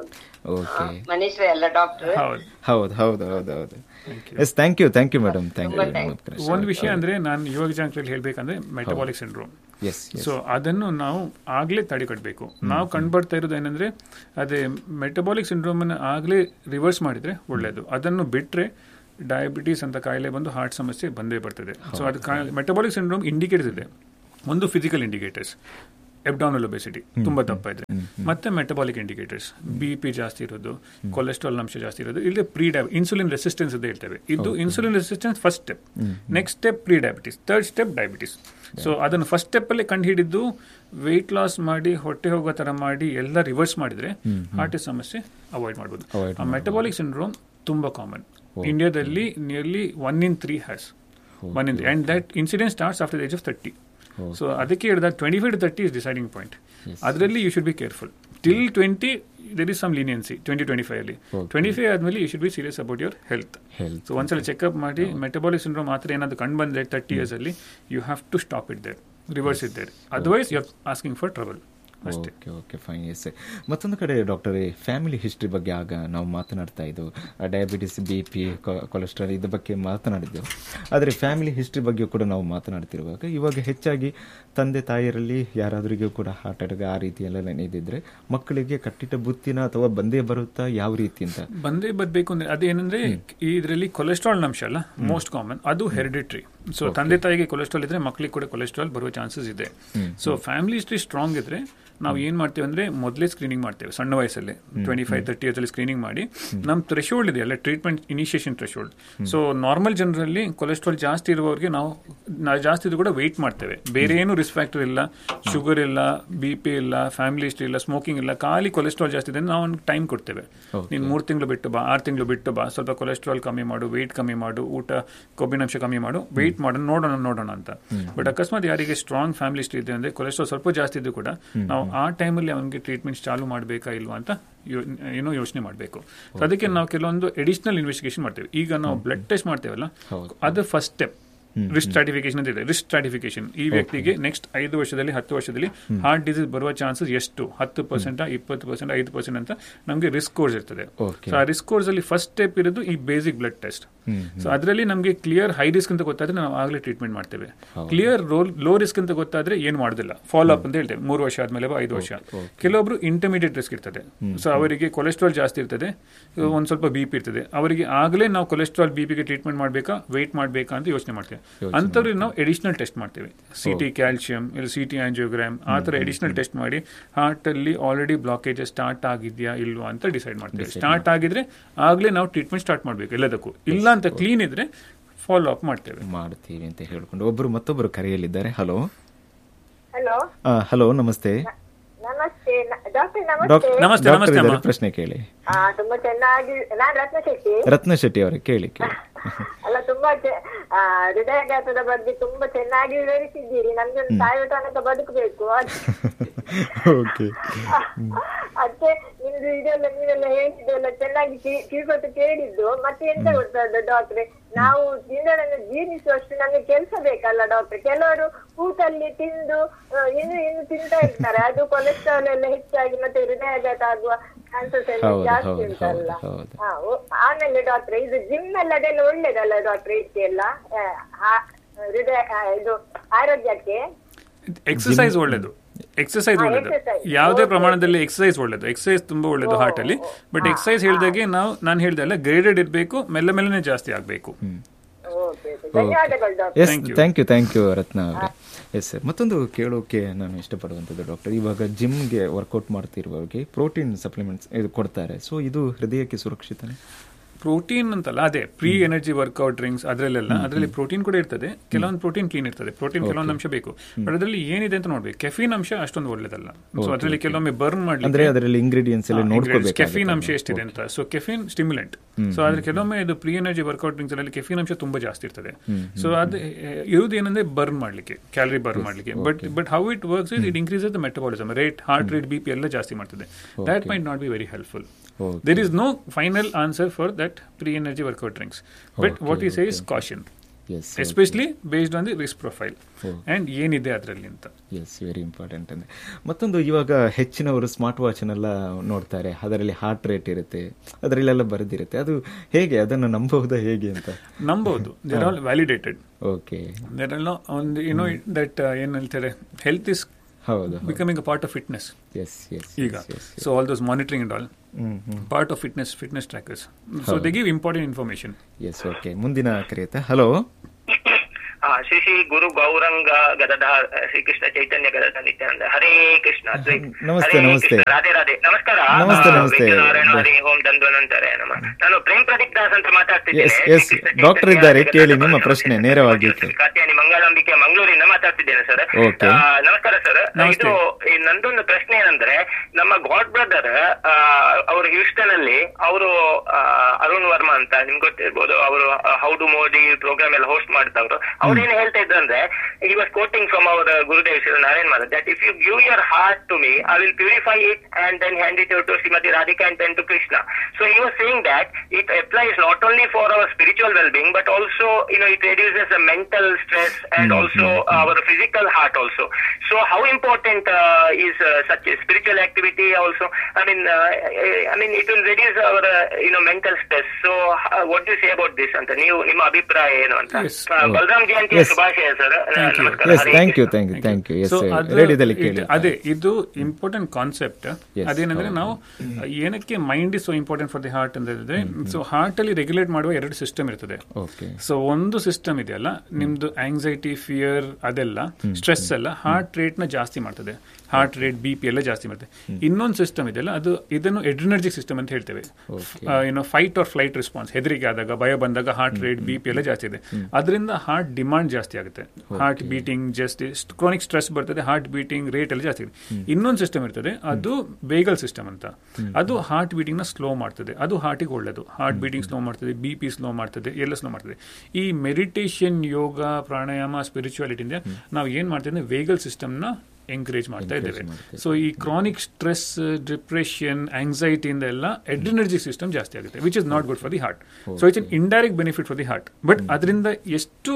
ಮನೀಶ್ವರ ಎಲ್ಲ ಡಾಕ್ಟರ್. ಹೌದು ಹೌದು ಹೌದು ಹೌದು. S, thank you thank you madam, thank you. ಒಂದು ವಿಷಯ ಅಂದ್ರೆ ನಾನು ಯುವ ಜಾಂಕ್ರಲ್ಲಿ ಹೇಳ್ಬೇಕಂದ್ರೆ ಮೆಟಬಾಲಿಕ್ ಸಿಂಡ್ರೋಮ್, ಸೊ ಅದನ್ನು ನಾವು ಆಗ್ಲೇ ತಡೆಗಟ್ಟಬೇಕು. ನಾವು ಕಂಡುಬರ್ತಾ ಇರೋದು ಏನಂದ್ರೆ ಅದೇ ಮೆಟಬಾಲಿಕ್ ಸಿಂಡ್ರೋಮ್ ಅನ್ನು ಆಗ್ಲೇ ರಿವರ್ಸ್ ಮಾಡಿದ್ರೆ ಒಳ್ಳೇದು. ಅದನ್ನು ಬಿಟ್ರೆ ಡಯಾಬಿಟೀಸ್ ಅಂತ ಕಾಯಿಲೆ ಬಂದು ಹಾರ್ಟ್ ಸಮಸ್ಯೆ ಬಂದೇ ಬರ್ತದೆ. ಸೊ ಅದು ಮೆಟಬಾಲಿಕ್ ಸಿಂಡ್ರೋಮ್ ಇಂಡಿಕೇಟರ್ಸ್ ಇದೆ. ಒಂದು ಫಿಸಿಕಲ್ ಇಂಡಿಕೇಟರ್ಸ್, ಎಬ್ಡಾಮಿನಲ್ ಒಬೆಸಿಟಿ ತುಂಬಾ ದಪ್ಪ ಇದ್ರೆ, ಮತ್ತೆ ಮೆಟಬಾಲಿಕ್ ಇಂಡಿಕೇಟರ್ಸ್, ಬಿ ಪಿ ಜಾಸ್ತಿ ಇರೋದು, ಕೊಲೆಸ್ಟ್ರಾಲ್ ಅಂಶ ಜಾಸ್ತಿ ಇರೋದು, ಇಲ್ಲದೆ ಪ್ರೀ ಡಯಾಬ್ ಇನ್ಸುಲಿನ್ ರೆಸಿಸ್ಟೆನ್ಸ್ ಅಂತ ಹೇಳ್ತೇವೆ. ಇದು insulin resistance first step. Next step pre diabetes, third step diabetes. So ಅದನ್ನು ಫಸ್ಟ್ ಸ್ಟೆಪ್ ಅಲ್ಲಿ ಕಂಡು ಹಿಡಿದು ವೆಯ್ಟ್ ಲಾಸ್ ಮಾಡಿ ಹೊಟ್ಟೆ ಹೋಗೋ ತರ ಮಾಡಿ ಎಲ್ಲ ರಿವರ್ಸ್ ಮಾಡಿದ್ರೆ ಹಾರ್ಟ್ ಸಮಸ್ಯೆ ಅವಾಯ್ಡ್ ಮಾಡಬಹುದು. ಆ ಮೆಟಬಾಲಿಕ್ ಸಿಂಡ್ರೋಮ್ ತುಂಬಾ ಕಾಮನ್ ಇಂಡಿಯಾದಲ್ಲಿ. Nearly one in three has one in three and that incident starts after the age of thirty. So ಅದಕ್ಕೆ ಹೇಳಿದ twenty five to thirty is deciding point. ಅದರಲ್ಲಿ you should be careful. Till twenty there is some leniency, twenty twenty-five ಅಲ್ಲಿ. twenty-five ಆದ್ಮೇಲೆ you should be serious about your health. So ಒಂದ್ಸಲ checkup ಮಾಡಿ metabolic syndrome ಮಾತ್ರ ಏನಾದ್ರು ಕಂಡು ಬಂದ್ರೆ thirty years ಅಲ್ಲಿ, you have to stop it there, reverse it there. Otherwise you are asking for trouble. Okay okay fine. S, ಮತ್ತೊಂದು ಕಡೆ doctor family history ಬಗ್ಗೆ ಆಗ ನಾವು ಮಾತನಾಡ್ತಾ ಇದ್ದೆವು, ಡಯಾಬಿಟಿಸ್, ಬಿ ಪಿ, ಕೊಲೆಸ್ಟ್ರಾಲ್ ಇದ್ರ ಬಗ್ಗೆ ಮಾತನಾಡಿದ್ದೆವು. ಆದರೆ ಫ್ಯಾಮಿಲಿ ಹಿಸ್ಟ್ರಿ ಬಗ್ಗೆ ಕೂಡ ನಾವು ಮಾತನಾಡ್ತಿರುವಾಗ ಇವಾಗ ಹೆಚ್ಚಾಗಿ ತಂದೆ ತಾಯಿಯರಲ್ಲಿ ಯಾರಾದ್ರಿಗೂ ಕೂಡ ಹಾರ್ಟ್ ಅಟ್ಯಾಕ್ ಆ ರೀತಿ ಎಲ್ಲ ಇದ್ದಿದ್ರೆ ಮಕ್ಕಳಿಗೆ ಕಟ್ಟಿಟ್ಟ ಬುತ್ತಿನ ಅಥವಾ ಬಂದೇ ಬರುತ್ತಾ, ಯಾವ ರೀತಿ ಅಂತ? ಬಂದೇ ಬರಬೇಕು ಅಂದ್ರೆ ಅದೇನಂದ್ರೆ ಇದರಲ್ಲಿ ಕೊಲೆಸ್ಟ್ರಾಲ್ ಅಂಶ ಅಲ್ಲ ಮೋಸ್ಟ್ ಕಾಮನ್, ಅದು ಹೆರಿಡಿಟ್ರಿ. ಸೊ ತಂದೆ ತಾಯಿಗೆ ಕೊಲೆಸ್ಟ್ರಾಲ್ ಇದ್ರೆ ಮಕ್ಕಳಿಗೆ ಕೂಡ ಕೊಲೆಸ್ಟ್ರಾಲ್ ಬರುವ ಚಾನ್ಸಸ್ ಇದೆ. ಸೊ ಫ್ಯಾಮಿಲಿ ಹಿಸ್ಟ್ರಿ ಸ್ಟ್ರಾಂಗ್ ಇದ್ರೆ ನಾವು ಏನ್ ಮಾಡ್ತೇವೆ ಅಂದ್ರೆ ಮೊದಲೇ ಸ್ಕ್ರೀನಿಂಗ್ ಮಾಡ್ತೇವೆ ಸಣ್ಣ ವಯಸ್ಸಲ್ಲಿ, ಟ್ವೆಂಟಿ ಫೈವ್ ತರ್ಟಿ ಇಯರ್ಸ್ ಅಲ್ಲಿ ಸ್ಕ್ರೀನಿಂಗ್ ಮಾಡಿ ನಮ್ ಥ್ರೆಶೋಲ್ಡ್ ಇದೆ ಅಲ್ಲ, treatment initiation threshold. So normal ಜನರಲ್ಲಿ ಕೊಲೆಸ್ಟ್ರಾಲ್ ಜಾಸ್ತಿ ಇರುವವರಿಗೆ ನಾವು ಜಾಸ್ತಿ ಇದ್ರು ಕೂಡ ವೆಯ್ಟ್ ಮಾಡ್ತೇವೆ. ಬೇರೆ ಏನು ರಿಸ್ಕ್ ಫ್ಯಾಕ್ಟರ್ ಇಲ್ಲ, ಶುಗರ್ ಇಲ್ಲ, ಬಿ ಪಿ ಇಲ್ಲ, ಫ್ಯಾಮಿಲಿ ಹಿಸ್ಟ್ರಿ ಇಲ್ಲ, ಸ್ಮೋಕಿಂಗ್ ಇಲ್ಲ, ಖಾಲಿ ಕೊಲೆಸ್ಟ್ರಾಲ್ ಜಾಸ್ತಿ ಇದೆ. ನಾವು ಒಂದು ಟೈಮ್ ಕೊಡ್ತೇವೆ, ನೀನು ಮೂರು ತಿಂಗಳು ಬಿಟ್ಟು ಬಾ, ಆರು ತಿಂಗಳು ಬಿಟ್ಟು ಬಾ, ಸ್ವಲ್ಪ ಕೊಲೆಸ್ಟ್ರಾಲ್ ಕಮ್ಮಿ ಮಾಡು, ವೆಯ್ಟ್ ಕಮ್ಮಿ ಮಾಡು, ಊಟ ಕೊಬ್ಬಿನಾಂಶ ಕಮ್ಮಿ ಮಾಡು, ವೆಯ್ಟ್ ಮಾಡೋಣ, ನೋಡೋಣ ನೋಡೋಣ ಅಂತ. ಬಟ್ ಅಕಸ್ಮಾತ್ ಯಾರಿಗೆ ಸ್ಟ್ರಾಂಗ್ ಫ್ಯಾಮಿಲಿ ಹಿಸ್ಟ್ರಿ ಇದೆ ಅಂದ್ರೆ ಕೊಲೆಸ್ಟ್ರಾಲ್ ಸ್ವಲ್ಪ ಜಾಸ್ತಿ ಇದ್ದು ಕೂಡ ನಾವು ಆ ಟೈಮಲ್ಲಿ ಅವನಿಗೆ ಟ್ರೀಟ್ಮೆಂಟ್ ಚಾಲು ಮಾಡಬೇಕಾ ಇಲ್ವಾ ಅಂತ ಏನೋ ಯೋಚನೆ ಮಾಡಬೇಕು. ಅದಕ್ಕೆ ನಾವು ಕೆಲವೊಂದು ಎಡಿಷನಲ್ ಇನ್ವೆಸ್ಟಿಗೇಷನ್ ಮಾಡ್ತೇವೆ. ಈಗ ನಾವು ಬ್ಲಡ್ ಟೆಸ್ಟ್ ಮಾಡ್ತೇವಲ್ಲ, ಅದು ಫಸ್ಟ್ ಸ್ಟೆಪ್. ರಿಸ್ಕ್ ಸ್ಟ್ರಾಟಿಫಿಕೇಶನ್ ಅಂತ ಇದೆ. ರಿಸ್ಕ್ ಸ್ಟ್ರಾಟಿಫಿಕೇಶನ್ ಈ ವ್ಯಕ್ತಿಗೆ ನೆಕ್ಸ್ಟ್ ಐದು ವರ್ಷದಲ್ಲಿ ಹತ್ತು ವರ್ಷದಲ್ಲಿ ಹಾರ್ಟ್ ಡಿಸೀಸ್ ಬರುವ ಚಾನ್ಸಸ್ ಎಷ್ಟು, ಹತ್ತು ಪರ್ಸೆಂಟ್ ಇಪ್ಪತ್ತು ಪರ್ಸೆಂಟ್ ಐದು ಪರ್ಸೆಂಟ್ ಅಂತ ನಮಗೆ ರಿಸ್ಕ್ ಕೋರ್ಸ್ ಇರ್ತದೆ. ಸೊ ಆ ರಿಸ್ಕ್ ಕೋರ್ಸ್ ಅಲ್ಲಿ ಫಸ್ಟ್ ಸ್ಟೆಪ್ ಇರೋದು ಈ ಬೇಸಿಕ್ ಬ್ಲಡ್ ಟೆಸ್ಟ್. ಸೊ ಅದರಲ್ಲಿ ನಮಗೆ ಕ್ಲಿಯರ್ ಹೈ ರಿಸ್ಕ್ ಅಂತ ಗೊತ್ತಾದ್ರೆ ನಾವು ಆಗಲೇ ಟ್ರೀಟ್ಮೆಂಟ್ ಮಾಡ್ತೇವೆ. ಕ್ಲಿಯರ್ ಲೋ ರಿಸ್ಕ್ ಅಂತ ಗೊತ್ತಾದ್ರೆ ಏನು ಮಾಡೋದಿಲ್ಲ, ಫಾಲೋ ಅಪ್ ಅಂತ ಹೇಳ್ತೇವೆ. ಮೂರು ವರ್ಷ ಆದ್ಮೇಲೆ ಐದು ವರ್ಷ. ಕೆಲವೊಬ್ರು ಇಂಟರ್ಮೀಡಿಯೇಟ್ ರಿಸ್ಕ್ ಇರ್ತದೆ. ಸೊ ಅವರಿಗೆ ಕೊಲೆಸ್ಟ್ರಾಲ್ ಜಾಸ್ತಿ ಇರ್ತದೆ, ಒಂದ್ ಸ್ವಲ್ಪ ಬಿ ಪಿ ಇರ್ತದೆ. ಅವರಿಗೆ ಆಗಲೇ ನಾವು ಕೊಲೆಸ್ಟ್ರಾಲ್ ಬಿ ಪಿಗೆ ಟ್ರೀಟ್ಮೆಂಟ್ ಮಾಡಬೇಕಾ ವೆಯ್ಟ್ ಮಾಡಬೇಕಾ ಅಂತ ಯೋಚನೆ ಮಾಡ್ತೇವೆ. ಅಂತವ್ರಿಗೆ ನಾವು ಎಡಿಷನಲ್ ಟೆಸ್ಟ್ ಮಾಡ್ತೇವೆ, ಸಿ ಟಿ ಕ್ಯಾಲ್ಸಿಯಂ ಇಲ್ಲ ಸಿ ಟಿ ಆಂಜಿಯೋಗ್ರಾಮ್ ಆ ಥರ ಎಡಿಷನಲ್ ಟೆಸ್ಟ್ ಮಾಡಿ ಹಾರ್ಟ್ ಅಲ್ಲಿ ಆಲ್ರೆಡಿ ಬ್ಲಾಕೇಜ್ ಸ್ಟಾರ್ಟ್ ಆಗಿದೆಯಾ ಇಲ್ವಾ ಅಂತ ಡಿಸೈಡ್ ಮಾಡ್ತೇವೆ. ಸ್ಟಾರ್ಟ್ ಆಗಿದ್ರೆ ಆಗಲೇ ನಾವು ಟ್ರೀಟ್ಮೆಂಟ್ ಸ್ಟಾರ್ಟ್ ಮಾಡಬೇಕು ಎಲ್ಲದಕ್ಕೂ. ಇಲ್ಲ ಅಂತ ಕ್ಲೀನ್ ಇದ್ರೆ ಫಾಲೋ ಅಪ್ ಮಾಡ್ತೇವೆ ಮಾಡ್ತೀವಿ ಅಂತ ಹೇಳ್ಕೊಂಡು ಒಬ್ಬರು ಮತ್ತೊಬ್ಬರು ಕರೆಯಲಿದ್ದಾರೆ. ಹಲೋ ಹಲೋ ಹಲೋ ನಮಸ್ತೆ. ನಮಸ್ತೆ ಡಾಕ್ಟರ್. ನಮಸ್ತೆ ನಮಸ್ತೆ ಅಮ್ಮ. ಪ್ರಶ್ನೆ ಕೇಳಿ. ತುಂಬಾ ಚೆನ್ನಾಗಿ. ನಾನು ರತ್ನ ಶೆಟ್ಟಿ. ರತ್ನ ಶೆಟ್ಟಿ ಅವರೇ ಕೇಳಿ ಕೇಳಿ. ಅಲ್ಲ, ತುಂಬಾ ಹೃದಯಾಘಾತದ ಬಗ್ಗೆ ತುಂಬಾ ಚೆನ್ನಾಗಿ ವಿವರಿಸಿದ್ದೀರಿ. ನಮ್ಗೆ ಸಾಯುವ ತನಕ ಬದುಕಬೇಕು. ಅದಕ್ಕೆ ನಿನ್ನ ನಿಮ್ದು ಇದೆಲ್ಲ ನೀವೆಲ್ಲ ಹೇಳಿದ್ದೆಲ್ಲ ಚೆನ್ನಾಗಿ ಕಿವಿಗೊಟ್ಟು ಕೇಳಿದ್ದು. ಮತ್ತೆ ಎಂತ ಗೊತ್ತದ ಡಾಕ್ಟ್ರೆ, ನಾವು ತಿನ್ನೋದನ್ನು ಜೀರ್ಣಿಸುವಷ್ಟು ನಮ್ಗೆ ಕೆಲಸ ಬೇಕಲ್ಲ ಡಾಕ್ಟ್ರೆ. ಕೆಲವರು ಊಟಲ್ಲಿ ತಿಂದು ಇನ್ನು ಇನ್ನು ತಿಂತಾ ಇರ್ತಾರೆ, ಅದು ಕೊಲೆಸ್ಟ್ರಾಲ್ ಎಲ್ಲ ಹೆಚ್ಚಾಗಿ ಮತ್ತೆ ಹೃದಯಾಘಾತ ಆಗುವ ಚಾನ್ಸಸ್ ಎಲ್ಲ ಜಾಸ್ತಿ ಉಂಟಲ್ಲ. ಆಮೇಲೆ ಡಾಕ್ಟ್ರೆ, ಇದು ಜಿಮ್ ಎಲ್ಲ ಅದೆಲ್ಲ ಒಳ್ಳೇದಲ್ಲ ಡಾಕ್ಟ್ರೆ? ಇದಕ್ಕೆಲ್ಲ ಹೃದಯ ಇದು ಆರೋಗ್ಯಕ್ಕೆ ಎಕ್ಸರ್ಸೈಸ್ ಒಳ್ಳೇದು, ಎಕ್ಸರ್ಸೈಸ್ ಒಳ್ಳೇದು, ಯಾವುದೇ ಪ್ರಮಾಣದಲ್ಲಿ ಎಕ್ಸರ್ಸೈಸ್ ಒಳ್ಳೇದು. ಎಕ್ಸರ್ಸೈಸ್ ತುಂಬಾ ಒಳ್ಳೇದು ಹಾರ್ಟ್ ಅಲ್ಲಿ. ಬಟ್ ಎಕ್ಸರ್ಸೈಸ್ ಹೇಳಿದಾಗೆ ನಾವು ನಾನು ಹೇಳ್ದಲ್ಲ, ಗ್ರೇಡೆಡ್ ಇರಬೇಕು, ಮೆಲ್ಲ ಮೆಲ್ಲನೆ ಜಾಸ್ತಿ ಆಗಬೇಕು. S, thank you thank you ರತ್ನ ಅವರೇ. ಎಸ್ ಸರ್, ಮತ್ತೊಂದು ಕೇಳೋಕೆ ನಾನು ಇಷ್ಟಪಡುವಂಥದ್ದು ಡಾಕ್ಟರ್, ಇವಾಗ ಜಿಮ್ಗೆ ವರ್ಕೌಟ್ ಮಾಡ್ತಿರುವವರಿಗೆ ಪ್ರೋಟೀನ್ ಸಪ್ಲಿಮೆಂಟ್ಸ್ ಇದು ಕೊಡ್ತಾರೆ. ಸೊ ಇದು ಹೃದಯಕ್ಕೆ ಸುರಕ್ಷಿತನೇ? ಪ್ರೋಟೀನ್ ಅಂತಲ್ಲ, ಅದೇ ಪ್ರೀ ಎನರ್ಜಿ ವರ್ಕೌಟ್ ಡ್ರಿಂಕ್ಸ್ ಅದರಲ್ಲೆಲ್ಲ ಅದರಲ್ಲಿ ಪ್ರೋಟೀನ್ ಕೂಡ ಇರ್ತದೆ. ಕೆಲವೊಂದು ಪ್ರೋಟೀನ್ ಕ್ಲೀನ್ ಇರ್ತದೆ, ಪ್ರೋಟೀನ್ ಕೆಲವೊಂದು ಅಂಶ ಬೇಕು. ಬಟ್ ಅದರಲ್ಲಿ ಏನಿದೆ ಅಂತ ನೋಡ್ಬೇಕು. ಕೆಫೀನ್ ಅಂಶ ಅಷ್ಟೊಂದು ಒಳ್ಳೇದಲ್ಲ. ಸೊ ಅದರಲ್ಲಿ ಕೆಲವೊಮ್ಮೆ ಬರ್ನ್ ಮಾಡಲಿಕ್ಕೆ ಅದರಲ್ಲಿ ಇಂಗ್ರೀಡಿಯೆಂಟ್ಸ್ ಎಲ್ಲ ನೋಡ್ಕೋಬೇಕು ಕೆಫೀನ್ ಅಂಶ ಎಷ್ಟಿದೆ ಅಂತ. So caffeine stimulant. ಸೊ ಅದ್ರ ಕೆಲವೊಮ್ಮೆ ಇದು ಪ್ರೀ ಎನರ್ಜಿ ವರ್ಕೌಟ್ ಡ್ರಿಂಕ್ಸ್ ಅಲ್ಲಿ ಕೆಫೀನ್ ಅಂಶ ತುಂಬಾ ಜಾಸ್ತಿ ಇರ್ತದೆ. ಸೊ ಅದು ಇರುವುದು ಏನಂದ್ರೆ ಬರ್ನ್ ಮಾಡ್ಲಿಕ್ಕೆ, ಕ್ಯಾಲರಿ ಬರ್ನ್ ಮಾಡ್ಲಿಕ್ಕೆ. But but how it works is it increases the metabolism rate, heart rate, B P ಎಲ್ಲ ಜಾಸ್ತಿ ಮಾಡ್ತದೆ. That might not be very helpful. Okay. There is no final answer for that pre-energy workout drinks. But okay, what we say okay. is caution. Yes, especially okay. based on the risk profile. Oh. And ಏನಿದೆ ಅದರಲ್ಲಿ ಅಂತ. S, very important. ಅಂದರೆ ಮತ್ತೊಂದು, ಇವಾಗ ಹೆಚ್ಚಿನವರು smart ವಾಚನ್ನೆಲ್ಲ ನೋಡ್ತಾರೆ, ಅದರಲ್ಲಿ heart rate ಇರುತ್ತೆ, ಅದರಲ್ಲೆಲ್ಲ ಬರೆದಿರುತ್ತೆ. ಅದು ಹೇಗೆ, ಅದನ್ನು ನಂಬಬಹುದಾ ಹೇಗೆ ಅಂತ? ನಂಬಬಹುದು. They are all validated. Okay. There are ಒಂದು ಯು ನೋ ದಟ್ ಏನು ಹೇಳ್ತಾರೆ, health is becoming a part of fitness. Yes, yes. ಈಗ so all those monitoring and all mm-hmm. part of fitness fitness trackers. So oh. they give important information. Yes, okay. ಮುಂದಿನ ಕರೆಯುತ್ತಾ. Hello. Shri Shri ಗುರು ಗೌರಂಗ ಗದಧರ ಶ್ರೀ ಕೃಷ್ಣ ಚೈತನ್ಯ ಗದಧ ನಿತ್ಯಾನಂದ ಹರೇ ಕೃಷ್ಣ. ನಮಸ್ತೆ ನಮಸ್ತೆ. ರಾಧೆ ರಾಧೆ. ನಮಸ್ಕಾರ. ನಮಸ್ತೆ ನಮಸ್ತೆ. ನಾರಾಯಣ ಹರಿ ಓಂ ದಂದ್ವನಂತರೇ ನಮಃ. ನಾನು ಪ್ರೇಮ್ ಪ್ರದೀಪ್ ದಾಸ್ ಅಂತ ಮಾತಾಡ್ತಿದ್ದೇನೆ. ಡಾಕ್ಟರ್ ಇದ್ದಾರೆ, ಕೇಳಿ ನಿಮ್ಮ ಪ್ರಶ್ನೆ ನೇರವಾಗಿ. ಕಾತ್ಯಾನಿ ಮಂಗಳಾಂಬಿಕೆ ಮಂಗಳೂರಿಂದ ಮಾತಾಡ್ತಿದ್ದೇನೆ ಸರ್. ನಮಸ್ಕಾರ ಸರ್. ಇದು ನಂದೊಂದು ಪ್ರಶ್ನೆ ಏನಂದ್ರೆ, ನಮ್ಮ ಗಾಡ್ ಬ್ರದರ್ ಅವರು ಹ್ಯೂಸ್ಟನ್ ಅಲ್ಲಿ ಅವರು ಅರುಣ್ ವರ್ಮಾ ಅಂತ ನಿಮ್ಗೆ ಗೊತ್ತಿರ್ಬೋದು, ಅವರು ಹೌ ಡು ಮೋದಿ ಪ್ರೋಗ್ರಾಮ್ ಎಲ್ಲ ಹೋಸ್ಟ್ ಮಾಡ್ತವ್ರು. ಅವ್ರೇನು ಹೇಳ್ತಾ ಇದ್ರಂದ್ರೆ, he was quoting from our uh, Gurudev Shri Narayan Mother, that if you give your heart to me, I will purify it and then hand it over to Srimati Radhika and then to Krishna. So he was saying that it applies not only for our spiritual well-being, but also, you know, it reduces the mental stress and mm-hmm. also uh, our physical heart also. So how important uh, is uh, such a spiritual activity also? I mean, uh, I mean, it will reduce our, uh, you know, mental stress. So uh, what do you say about this? Anta ನೀವು ನಿಮ್ಮ ಅಭಿಪ್ರಾಯ ಏನು ಅಂತ? ಬಲರಾಮ್ ಜಯಂತಿ ಶುಭಾಶಯ sir. Thank you thank you thank you. ಅದೇ ಇದು important concept. ಅದೇನಂದ್ರೆ, ನಾವು ಏನಕ್ಕೆ mind is so important for the heart ಅಂತ ಹೇಳಿದ್ರೆ, ಸೊ ಹಾರ್ಟ್ ಅಲ್ಲಿ ರೆಗ್ಯುಲೇಟ್ ಮಾಡುವ ಎರಡು ಸಿಸ್ಟಮ್ ಇರ್ತದೆ. ಸೊ ಒಂದು ಸಿಸ್ಟಮ್ ಇದೆಯಲ್ಲ ನಿಮ್ದು ಆಂಗ್ಸೈಟಿ, ಫಿಯರ್, ಅದೆಲ್ಲ ಸ್ಟ್ರೆಸ್ ಎಲ್ಲ ಹಾರ್ಟ್ ರೇಟ್ ನ ಜಾಸ್ತಿ ಮಾಡ್ತದೆ. ಹಾರ್ಟ್ ರೇಟ್, ಬಿ ಪಿ ಎಲ್ಲ ಜಾಸ್ತಿ ಮಾಡ್ತದೆ. ಇನ್ನೊಂದು ಸಿಸ್ಟಮ್ ಇದೆಯಲ್ಲ, ಅದು ಇದನ್ನು ಎಡ್ರಿನರ್ಜಿಕ್ ಸಿಸ್ಟಮ್ ಅಂತ ಹೇಳ್ತೇವೆ. ಏನೋ ಫೈಟ್ ಆರ್ ಫ್ಲೈಟ್ ರೆಸ್ಪಾನ್ಸ್, ಹೆದರಿಕೆ ಆದಾಗ, ಭಯ ಬಂದಾಗ ಹಾರ್ಟ್ ರೇಟ್, ಬಿ ಪಿ ಎಲ್ಲ ಜಾಸ್ತಿ ಇದೆ. ಅದರಿಂದ ಹಾರ್ಟ್ ಡಿಮಾಂಡ್ ಜಾಸ್ತಿ ಆಗುತ್ತೆ. ಹಾರ್ಟ್ ಬೀಟಿಂಗ್ ಜಾಸ್ತಿ, ಕ್ರಾನಿಕ್ ಸ್ಟ್ರೆಸ್ ಬರ್ತದೆ, ಹಾರ್ಟ್ ಬೀಟಿಂಗ್ ರೇಟ್ ಎಲ್ಲ ಜಾಸ್ತಿ ಇದೆ. ಇನ್ನೊಂದು ಸಿಸ್ಟಮ್ ಇರ್ತದೆ, ಅದು ವೇಗಲ್ ಸಿಸ್ಟಮ್ ಅಂತ. ಅದು ಹಾರ್ಟ್ ಬೀಟಿಂಗ್ ನ ಸ್ಲೋ ಮಾಡ್ತದೆ. ಅದು ಹಾರ್ಟಿಗೆ ಒಳ್ಳೇದು. ಹಾರ್ಟ್ ಬೀಟಿಂಗ್ ಸ್ಲೋ ಮಾಡ್ತದೆ, ಬಿ ಪಿ ಸ್ಲೋ ಮಾಡ್ತದೆ, ಎಲ್ಲ ಸ್ಲೋ ಮಾಡ್ತದೆ. ಈ ಮೆಡಿಟೇಷನ್, ಯೋಗ, ಪ್ರಾಣಾಯಾಮ, ಸ್ಪಿರಿಚುವಾಲಿಟಿಯಿಂದ ನಾವು ಏನ್ ಮಾಡ್ತೇವೆ, ವೇಗಲ್ ಸಿಸ್ಟಮ್ ನ ಎಂಕರೇಜ್ ಮಾಡ್ತಾ ಇದ್ದೇವೆ. ಸೊ ಈ ಕ್ರಾನಿಕ್ ಸ್ಟ್ರೆಸ್, ಡಿಪ್ರೆಷನ್, ಆಂಗ್ಸೈಟಿಯಿಂದ ಎಲ್ಲ ಎಡ್ರಿನರ್ಜಿಕ್ ಸಿಸ್ಟಮ್ ಜಾಸ್ತಿ ಆಗುತ್ತೆ, which is not good for the heart. So it's an indirect benefit for the heart. But ಅದರಿಂದ ಎಷ್ಟು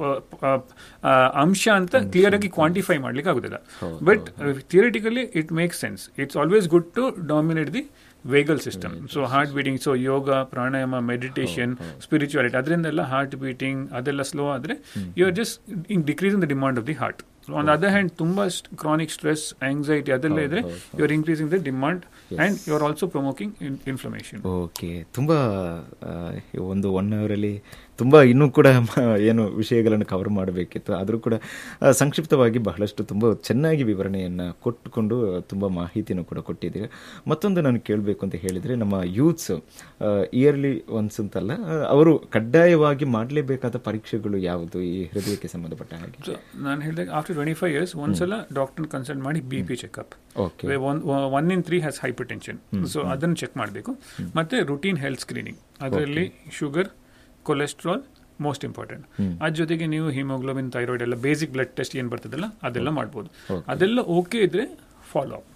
ಅಂಶ ಅಂತ ಕ್ಲಿಯರ್ ಆಗಿ ಕ್ವಾಂಟಿಫೈ ಮಾಡ್ಲಿಕ್ಕೆ ಆಗುದಿಲ್ಲ. But theoretically it makes sense. It's always good to dominate the ವೇಗಲ್ system. So heart beating, so yoga, pranayama, meditation, spirituality, ಅದರಿಂದೆಲ್ಲ heart beating ಅದೆಲ್ಲ slow ಆದರೆ you are just in decreasing the demand of the heart. On the other hand, ತುಂಬಾ chronic stress, anxiety ಅದೆಲ್ಲ ಇದ್ರೆ you are increasing the demand and you are also ಪ್ರೊಮೋಕಿಂಗ್ inflammation. Okay, ತುಂಬಾ ಒಂದು one hour ಅಲ್ಲಿ ತುಂಬ ಇನ್ನೂ ಕೂಡ ಏನು ವಿಷಯಗಳನ್ನು ಕವರ್ ಮಾಡಬೇಕಿತ್ತು. ಆದರೂ ಕೂಡ ಸಂಕ್ಷಿಪ್ತವಾಗಿ ಬಹಳಷ್ಟು ತುಂಬ ಚೆನ್ನಾಗಿ ವಿವರಣೆಯನ್ನು ಕೊಟ್ಟುಕೊಂಡು ತುಂಬ ಮಾಹಿತಿನೂ ಕೂಡ ಕೊಟ್ಟಿದ್ದೀವಿ. ಮತ್ತೊಂದು ನಾನು ಕೇಳಬೇಕು ಅಂತ ಹೇಳಿದರೆ, ನಮ್ಮ ಯೂತ್ಸ್ ಇಯರ್ಲಿ ಒನ್ಸ್ ಅಂತಲ್ಲ, ಅವರು ಕಡ್ಡಾಯವಾಗಿ ಮಾಡಲೇಬೇಕಾದ ಪರೀಕ್ಷೆಗಳು ಯಾವುದು ಈ ಹೃದಯಕ್ಕೆ ಸಂಬಂಧಪಟ್ಟ ಹಾಗೆ? ನಾನು ಹೇಳಿದಾಗ ಆಫ್ಟರ್ ಟ್ವೆಂಟಿ ಫೈವ್ ಇಯರ್ಸ್ ಒಂದ್ಸಲ ಡಾಕ್ಟರ್ ಕನ್ಸಲ್ಟ್ ಮಾಡಿ B P checkup. One in three has hyper tension, so ಅದನ್ನು ಚೆಕ್ ಮಾಡಬೇಕು. ಮತ್ತೆ ರುಟೀನ್ ಹೆಲ್ತ್ ಸ್ಕ್ರೀನಿಂಗ್, ಅದರಲ್ಲಿ ಶುಗರ್, ಕೊಲೆಸ್ಟ್ರಾಲ್ ಮೋಸ್ಟ್ ಇಂಪಾರ್ಟೆಂಟ್. ಅದ್ರ ಜೊತೆಗೆ ನೀವು ಹಿಮೋಗ್ಲೋಬಿನ್, ಥೈರಾಯ್ಡ್ ಎಲ್ಲ ಬೇಸಿಕ್ ಬ್ಲಡ್ ಟೆಸ್ಟ್ ಏನು ಬರ್ತದಲ್ಲ ಅದೆಲ್ಲ ಮಾಡ್ಬೋದು. ಅದೆಲ್ಲ ಓಕೆ ಇದ್ರೆ ಫಾಲೋ ಅಪ್.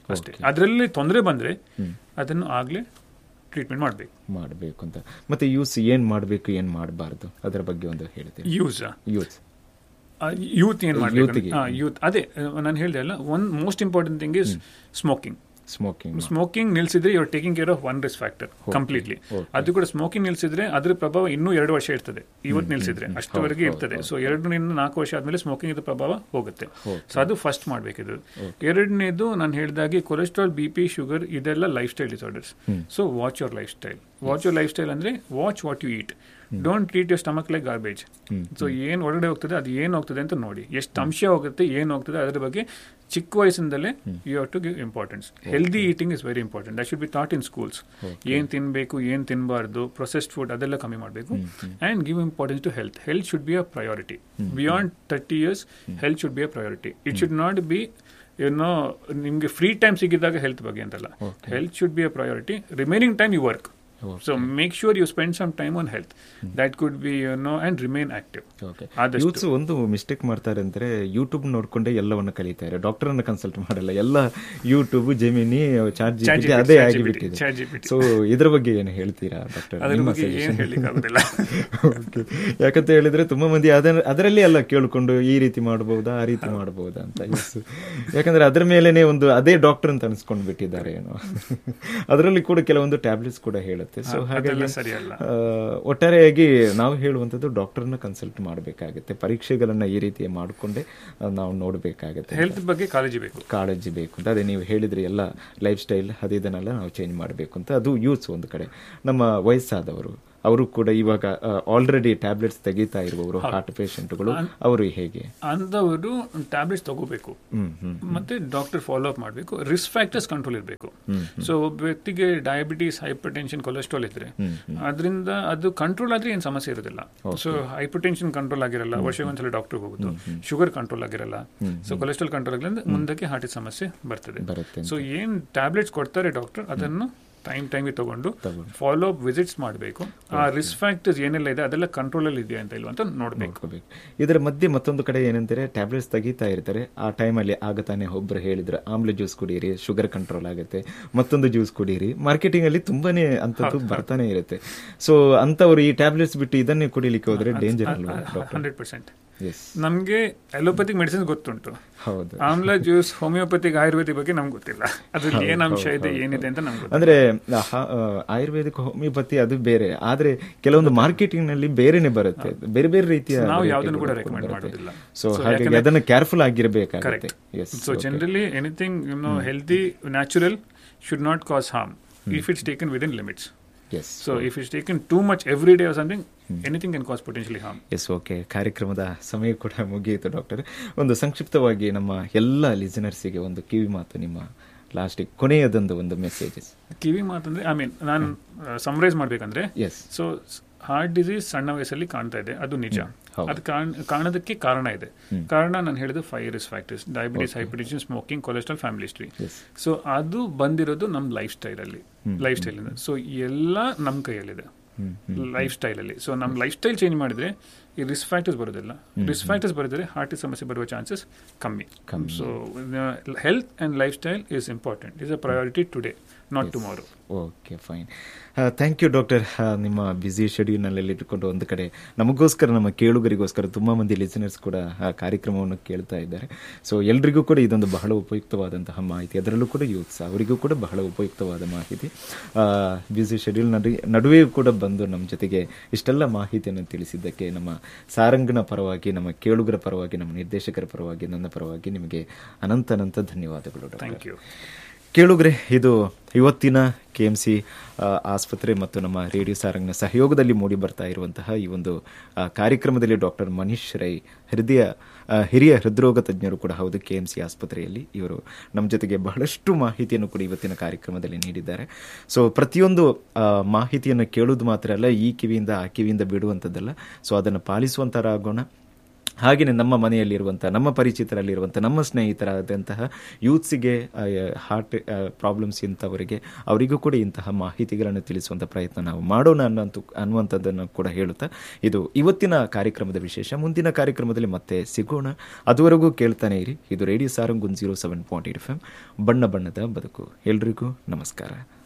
ಅಷ್ಟೇ. ಅದರಲ್ಲಿ ತೊಂದರೆ ಬಂದ್ರೆ ಅದನ್ನು ಆಗ್ಲೇ ಟ್ರೀಟ್ಮೆಂಟ್ ಮಾಡಬೇಕು ಮಾಡಬೇಕು ಅಂತ. ಮತ್ತೆ ಯೂಸ್ ಏನ್ ಮಾಡಬೇಕು ಏನ್ ಮಾಡಬಾರ್ದು ಅದರ ಬಗ್ಗೆ ಒಂದು ಹೇಳ್ತೀನಿ. ಯೂಸ್ ಯೂಸ್ ಯೂತ್ ಏನ್ ಮಾಡಬೇಕು, ಯೂತ್ ಅದೇ ನಾನು ಹೇಳಿದೆ ಅಲ್ಲ, one most important thing is smoking. Smoking smoking ನಿಲ್ಸಿದ್ರೆ you are taking care of one risk factor completely. ಅದು ಕೂಡ ಸ್ಮೋಕಿಂಗ್ ನಿಲ್ಸಿದ್ರೆ ಅದ್ರ ಪ್ರಭಾವ ಇನ್ನೂ ಎರಡು ವರ್ಷ ಇರ್ತದೆ. ಇವತ್ತು ನಿಲ್ಸಿದ್ರೆ ಅಷ್ಟವರೆಗೆ ಇರ್ತದೆ. ಸೊ ಎರಡರಿಂದ ನಾಲ್ಕು ವರ್ಷ ಆದ್ಮೇಲೆ ಸ್ಮೋಕಿಂಗ್ ಇದ್ರ ಪ್ರಭಾವ ಹೋಗುತ್ತೆ. ಸೊ ಅದು ಫಸ್ಟ್ ಮಾಡಬೇಕಿದ್ರು. ಎರಡನೇದು ನಾನು ಹೇಳಿದಾಗೆ ಕೊಲೆಸ್ಟ್ರಾಲ್, ಬಿ ಪಿ, ಶುಗರ್ ಇದೆಲ್ಲ life style disorders. So watch your life style. Watch your life style ಅಂದ್ರೆ watch what you eat. Don't treat your stomach like garbage. So ಏನ್ ಹೊರಗಡೆ ಹೋಗ್ತದೆ ಅದು ಏನ್ ಹೋಗ್ತದೆ ಅಂತ ನೋಡಿ. ಎಷ್ಟು ಅಂಶ ಹೋಗುತ್ತೆ, ಏನ್ ಹೋಗ್ತದೆ ಅದ್ರ ಬಗ್ಗೆ ಚಿಕ್ಕ ವಯಸ್ಸಿಂದಲೇ you have to give importance. Healthy eating is very important. That should be thought in schools. ಏನ್ ತಿನ್ಬೇಕು, ಏನ್ ತಿನ್ನಬಾರ್ದು, ಪ್ರೊಸೆಸ್ಡ್ ಫುಡ್ ಅದೆಲ್ಲ ಕಮ್ಮಿ ಮಾಡಬೇಕು. And give importance to health. Health should be a priority. Beyond thirty years health should be a priority. It should not be ಏನೋ ನಿಮ್ಗೆ free time ಸಿಗಿದಾಗ health ಬಗ್ಗೆ ಅಂತಲ್ಲ. Health should be a priority. Remaining time you work. Okay. So make sure you spend some time on health. Hmm. That could be, you know, and remain active. Okay. Youths ಒಂದು mistake ಮಾಡ್ತಾರೆ ಅಂದ್ರೆ YouTube ನೋಡ್ಕೊಂಡೆ ಎಲ್ಲವನ್ನ ಕಲಿತಾರೆ. Doctor ಅನ್ನ consult ಮಾಡಲ್ಲ. ಎಲ್ಲ YouTube, gemini, chat GPT ಅದೇ ಆಗಿಬಿಟ್ಟಿದೆ. ಸೊ ಇದ್ರ ಬಗ್ಗೆ ಏನು ಹೇಳ್ತೀರಾ ಡಾಕ್ಟರ್? ಯಾಕಂತ ಹೇಳಿದ್ರೆ ತುಂಬಾ ಮಂದಿ ಅದರಲ್ಲಿ ಎಲ್ಲ ಕೇಳ್ಕೊಂಡು ಈ ರೀತಿ ಮಾಡಬಹುದಾ, ಆ ರೀತಿ ಮಾಡಬಹುದಾ ಅಂತ. ಯಾಕಂದ್ರೆ ಅದ್ರ ಮೇಲೆನೆ ಒಂದು ಅದೇ ಡಾಕ್ಟರ್ ಅಂತ ಅನ್ಸ್ಕೊಂಡ್ ಬಿಟ್ಟಿದ್ದಾರೆ ಏನೋ. ಅದರಲ್ಲಿ ಕೂಡ ಕೆಲವೊಂದು ಟ್ಯಾಬ್ಲೆಟ್ಸ್ ಕೂಡ ಹೇಳುತ್ತೆ. ಸೊ ಹಾಗಾಗಿ ಒಟ್ಟಾರೆಯಾಗಿ ನಾವು ಹೇಳುವಂಥದ್ದು ಡಾಕ್ಟರ್ನ ಕನ್ಸಲ್ಟ್ ಮಾಡಬೇಕಾಗುತ್ತೆ. ಪರೀಕ್ಷೆಗಳನ್ನ ಈ ರೀತಿ ಮಾಡಿಕೊಂಡೆ ನಾವು ನೋಡಬೇಕಾಗುತ್ತೆ. ಹೆಲ್ತ್ ಬಗ್ಗೆ ಕಾಳಜಿ ಬೇಕು ಕಾಳಜಿ ಬೇಕು ಅಂತ ಅದೇ ನೀವು ಹೇಳಿದ್ರಿ. ಎಲ್ಲ ಲೈಫ್ ಸ್ಟೈಲ್ ಅದು ಇದನ್ನೆಲ್ಲ ನಾವು ಚೇಂಜ್ ಮಾಡಬೇಕು ಅಂತ. ಅದು ಯೂತ್ಸ್ ಒಂದು ಕಡೆ. ನಮ್ಮ ವಯಸ್ಸಾದವರು ಅವರು ಕೂಡ ಇವಾಗ ಆಲ್ರೆಡಿ ಟ್ಯಾಬ್ಲೆಟ್ಸ್ ತೆಗಿತಾ ಇರುವವರು, ಹಾರ್ಟ್ ಪೇಷಂಟ್ಗಳು, ಅವರು ಹೇಗೆ ಅಂದವರು ಟ್ಯಾಬ್ಲೆಟ್ಸ್ ತಗೋಬೇಕು. ಮತ್ತೆ ಡಾಕ್ಟರ್ ಫಾಲೋ ಅಪ್ ಮಾಡಬೇಕು. ರಿಸ್ಕ್ ಫ್ಯಾಕ್ಟರ್ಸ್ ಕಂಟ್ರೋಲ್ ಇರಬೇಕು. ಸೊ ಒಬ್ಬ ವ್ಯಕ್ತಿಗೆ ಡಯಾಬಿಟೀಸ್, ಹೈಪರ್ ಟೆನ್ಷನ್, ಕೊಲೆಸ್ಟ್ರಾಲ್ ಇದ್ರೆ ಅದರಿಂದ ಅದು ಕಂಟ್ರೋಲ್ ಆದ್ರೆ ಏನ್ ಸಮಸ್ಯೆ ಇರೋದಿಲ್ಲ. ಸೊ ಹೈಪರ್ ಟೆನ್ಷನ್ ಕಂಟ್ರೋಲ್ ಆಗಿರಲ್ಲ, ವರ್ಷಗೊಂದ್ಸಲ ಡಾಕ್ಟರ್ ಹೋಗುದು. ಶುಗರ್ ಕಂಟ್ರೋಲ್ ಆಗಿರಲ್ಲ. ಸೊ ಕೊಲೆಸ್ಟ್ರಾಲ್ ಕಂಟ್ರೋಲ್ ಆಗಿಲ್ಲ, ಮುಂದಕ್ಕೆ ಹಾರ್ಟ್ ಸಮಸ್ಯೆ ಬರ್ತದೆ. ಸೊ ಏನ್ ಟ್ಯಾಬ್ಲೆಟ್ಸ್ ಕೊಡ್ತಾರೆ ಡಾಕ್ಟರ್ ಅದನ್ನು ಟೈಮ್ ಟೈಮ್ಗೆ ತಗೊಂಡು ಫಾಲೋ ಅಪ್ ವಿಸಿಟ್ಸ್ ಮಾಡಬೇಕು. ಆ ರಿಸ್ಕ್ ಫ್ಯಾಕ್ಟರ್ಸ್ ಏನೆಲ್ಲ ಇದೆ ಅದೆಲ್ಲ ಕಂಟ್ರೋಲ್ ಅಲ್ಲಿ ಇದೆಯಾ ಅಂತ ಇಲ್ವಾ ಅಂತ ನೋಡ್ಬೇಕು. ಇದರ ಮಧ್ಯೆ ಮತ್ತೊಂದು ಕಡೆ ಏನಂತಾರೆ, ಟ್ಯಾಬ್ಲೆಟ್ಸ್ ತೆಗಿತಾ ಇರ್ತಾರೆ. ಆ ಟೈಮಲ್ಲಿ ಆಗತಾನೆ ಒಬ್ರು ಹೇಳಿದ್ರು ಆಮ್ಲ ಜ್ಯೂಸ್ ಕುಡೀರಿ, ಶುಗರ್ ಕಂಟ್ರೋಲ್ ಆಗುತ್ತೆ, ಮತ್ತೊಂದು ಜ್ಯೂಸ್ ಕುಡೀರಿ. ಮಾರ್ಕೆಟಿಂಗ್ ಅಲ್ಲಿ ತುಂಬಾನೇ ಅಂತದ್ದು ಬರ್ತಾನೆ ಇರುತ್ತೆ. ಸೊ ಅಂತವ್ರು ಈ ಟ್ಯಾಬ್ಲೆಟ್ಸ್ ಬಿಟ್ಟು ಇದನ್ನೇ ಕುಡಿಲಿಕ್ಕೆ ಹೋದ್ರೆ ಡೇಂಜರ್ ಅಲ್ವಾ? Hundred percent. ನಮ್ಗೆ ಅಲೋಪತಿಕ್ ಮೆಡಿಸಿನ್ ಗೊತ್ತುಂಟು. ಹೌದು. ಆಮ್ಲ ಜ್ಯೂಸ್, ಹೋಮಿಯೋಪತಿಕ್, ಆಯುರ್ವೇದಿಕ್ ಬಗ್ಗೆ ನಮ್ಗೆ ಗೊತ್ತಿಲ್ಲ. ಅದ್ರಲ್ಲಿ ಏನ್ ಅಂಶ ಇದೆ, ಏನಿದೆ ಅಂತ ನಮ್ಗೆ ಅಂದ್ರೆ ಆಯುರ್ವೇದಿಕ್, ಹೋಮಿಯೋಪತಿ ಅದು ಬೇರೆ. ಆದ್ರೆ ಕೆಲವೊಂದು ಮಾರ್ಕೆಟಿಂಗ್ ನಲ್ಲಿ ಬೇರೆನೆ ಬರುತ್ತೆ, ಬೇರೆ ಬೇರೆ ರೀತಿಯ. ನಾವು ಯಾವುದನ್ನು ಕೂಡ ರೆಕಮೆಂಡ್ ಮಾಡೋದಿಲ್ಲ. ಸೊ ಹಾಗಾಗಿ ಅದನ್ನ careful ಆಗಿರಬೇಕಾಗುತ್ತೆ. So generally anything you know healthy, natural should not cos harm if it's taken within limits. Yes. So if it's taken too much every day or something, hmm. anything can cause potentially harm. Yes, okay. ಕಾರ್ಯಕ್ರಮದ ಸಮಯ ಕೂಡ ಮುಗಿಯಿತು doctor. ಒಂದು ಸಂಕ್ಷಿಪ್ತವಾಗಿ ನಮ್ಮ ಎಲ್ಲ ಲಿಸನರ್ಸಿಗೆ ಒಂದು ಕಿವಿ ಮಾತು, ನಿಮ್ಮ ಲಾಸ್ಟಿಗೆ ಕೊನೆಯದೊಂದು ಒಂದು ಮೆಸೇಜಸ್. ಕಿವಿ ಮಾತು ಅಂದ್ರೆ ಐ ಮೀನ್ ನಾನು ಸಮರೈಸ್ ಮಾಡ್ಬೇಕಂದ್ರೆ, ಎಸ್, ಸೊ ಹಾರ್ಟ್ ಡಿಸೀಸ್ ಸಣ್ಣ ವಯಸ್ಸಲ್ಲಿ ಕಾಣ್ತಾ ಇದೆ, ಅದು ನಿಜ. ಅದು ಕಾರಣದಕ್ಕೆ ಕಾರಣ ಇದೆ. ಕಾರಣ ನಾನು ಹೇಳಿದ್ದು five risk factors: diabetes, hypertension, smoking, cholesterol, family history. So ಅದು ಬಂದಿರೋದು ನಮ್ಮ ಲೈಫ್ ಸ್ಟೈಲ್ ಅಲ್ಲಿ, ಲೈಫ್ ಸ್ಟೈಲ್ ಇಂದ. ಸೊ ಎಲ್ಲ ನಮ್ಮ ಕೈಯಲ್ಲಿದೆ ಲೈಫ್ ಸ್ಟೈಲ್ ಅಲ್ಲಿ. ಸೊ ನಮ್ಮ ಲೈಫ್ ಸ್ಟೈಲ್ ಚೇಂಜ್ ಮಾಡಿದ್ರೆ ಈ ರಿಸ್ಕ್ ಫ್ಯಾಕ್ಟರ್ಸ್ ಬರೋದಿಲ್ಲ. ರಿಸ್ಕ್ ಫ್ಯಾಕ್ಟರ್ಸ್ ಬರೆದರೆ ಹಾರ್ಟ್ ಸಮಸ್ಯೆ ಬರುವ ಚಾನ್ಸಸ್ ಕಮ್ಮಿ. So health and life style is important, is a priority today, not tomorrow. Okay, fine. Thank you doctor. ನಿಮ್ಮ ಬ್ಯುಸಿ ಶೆಡ್ಯೂಲ್ನಲ್ಲಿ ಇಟ್ಟುಕೊಂಡು ಒಂದು ಕಡೆ ನಮಗೋಸ್ಕರ, ನಮ್ಮ ಕೇಳುಗರಿಗೋಸ್ಕರ ತುಂಬ ಮಂದಿ ಲಿಸನರ್ಸ್ ಕೂಡ ಆ ಕಾರ್ಯಕ್ರಮವನ್ನು ಕೇಳ್ತಾ ಇದ್ದಾರೆ. ಸೊ ಎಲ್ರಿಗೂ ಕೂಡ ಇದೊಂದು ಬಹಳ ಉಪಯುಕ್ತವಾದಂತಹ ಮಾಹಿತಿ, ಅದರಲ್ಲೂ ಕೂಡ ಯೂತ್ಸ್ ಅವರಿಗೂ ಕೂಡ ಬಹಳ ಉಪಯುಕ್ತವಾದ ಮಾಹಿತಿ. ಬ್ಯುಸಿ ಶೆಡ್ಯೂಲ್ ನಡು ನಡುವೆಯೂ ಕೂಡ ಬಂದು ನಮ್ಮ ಜೊತೆಗೆ ಇಷ್ಟೆಲ್ಲ ಮಾಹಿತಿಯನ್ನು ತಿಳಿಸಿದ್ದಕ್ಕೆ ನಮ್ಮ ಸಾರಂಗನ ಪರವಾಗಿ, ನಮ್ಮ ಕೇಳುಗರ ಪರವಾಗಿ, ನಮ್ಮ ನಿರ್ದೇಶಕರ ಪರವಾಗಿ, ನನ್ನ ಪರವಾಗಿ ನಿಮಗೆ ಅನಂತ ಅನಂತ ಧನ್ಯವಾದಗಳು. Thank you. ಕೇಳುಗರೆ, ಇದು ಇವತ್ತಿನ ಕೆ ಎಮ್ ಸಿ ಆಸ್ಪತ್ರೆ ಮತ್ತು ನಮ್ಮ ರೇಡಿಯೋ ಸಾರಂಗ್ನ ಸಹಯೋಗದಲ್ಲಿ ಮೂಡಿ ಬರ್ತಾ ಇರುವಂತಹ ಈ ಒಂದು ಕಾರ್ಯಕ್ರಮದಲ್ಲಿ ಡಾಕ್ಟರ್ ಮನೀಶ್ ರೈ, ಹೃದಯ ಹಿರಿಯ ಹೃದ್ರೋಗ ತಜ್ಞರು ಕೂಡ ಹೌದು ಕೆ ಎಮ್ ಸಿ ಆಸ್ಪತ್ರೆಯಲ್ಲಿ. ಇವರು ನಮ್ಮ ಜೊತೆಗೆ ಬಹಳಷ್ಟು ಮಾಹಿತಿಯನ್ನು ಕೂಡ ಇವತ್ತಿನ ಕಾರ್ಯಕ್ರಮದಲ್ಲಿ ನೀಡಿದ್ದಾರೆ. ಸೊ ಪ್ರತಿಯೊಂದು ಮಾಹಿತಿಯನ್ನು ಕೇಳೋದು ಮಾತ್ರ ಅಲ್ಲ, ಈ ಕಿವಿಯಿಂದ ಆ ಕಿವಿಯಿಂದ ಬಿಡುವಂಥದ್ದಲ್ಲ. ಸೊ ಅದನ್ನು ಪಾಲಿಸುವಂಥರಾಗೋಣ. ಹಾಗೆಯೇ ನಮ್ಮ ಮನೆಯಲ್ಲಿರುವಂಥ, ನಮ್ಮ ಪರಿಚಿತರಲ್ಲಿರುವಂಥ, ನಮ್ಮ ಸ್ನೇಹಿತರಾದಂತಹ ಯೂತ್ಸಿಗೆ ಹಾರ್ಟ್ ಪ್ರಾಬ್ಲಮ್ಸ್ ಇಂಥವರಿಗೆ ಅವರಿಗೂ ಕೂಡ ಇಂತಹ ಮಾಹಿತಿಗಳನ್ನು ತಿಳಿಸುವಂಥ ಪ್ರಯತ್ನ ನಾವು ಮಾಡೋಣ ಅನ್ನೋಂಥ ಅನ್ನುವಂಥದ್ದನ್ನು ಕೂಡ ಹೇಳುತ್ತಾ ಇದು ಇವತ್ತಿನ ಕಾರ್ಯಕ್ರಮದ ವಿಶೇಷ. ಮುಂದಿನ ಕಾರ್ಯಕ್ರಮದಲ್ಲಿ ಮತ್ತೆ ಸಿಗೋಣ. ಅದುವರೆಗೂ ಕೇಳ್ತಾನೆ ಇರಿ. ಇದು radio Sarang one zero seven point eight F M, ಬಣ್ಣ ಬಣ್ಣದ ಬದುಕು. ಎಲ್ರಿಗೂ ನಮಸ್ಕಾರ.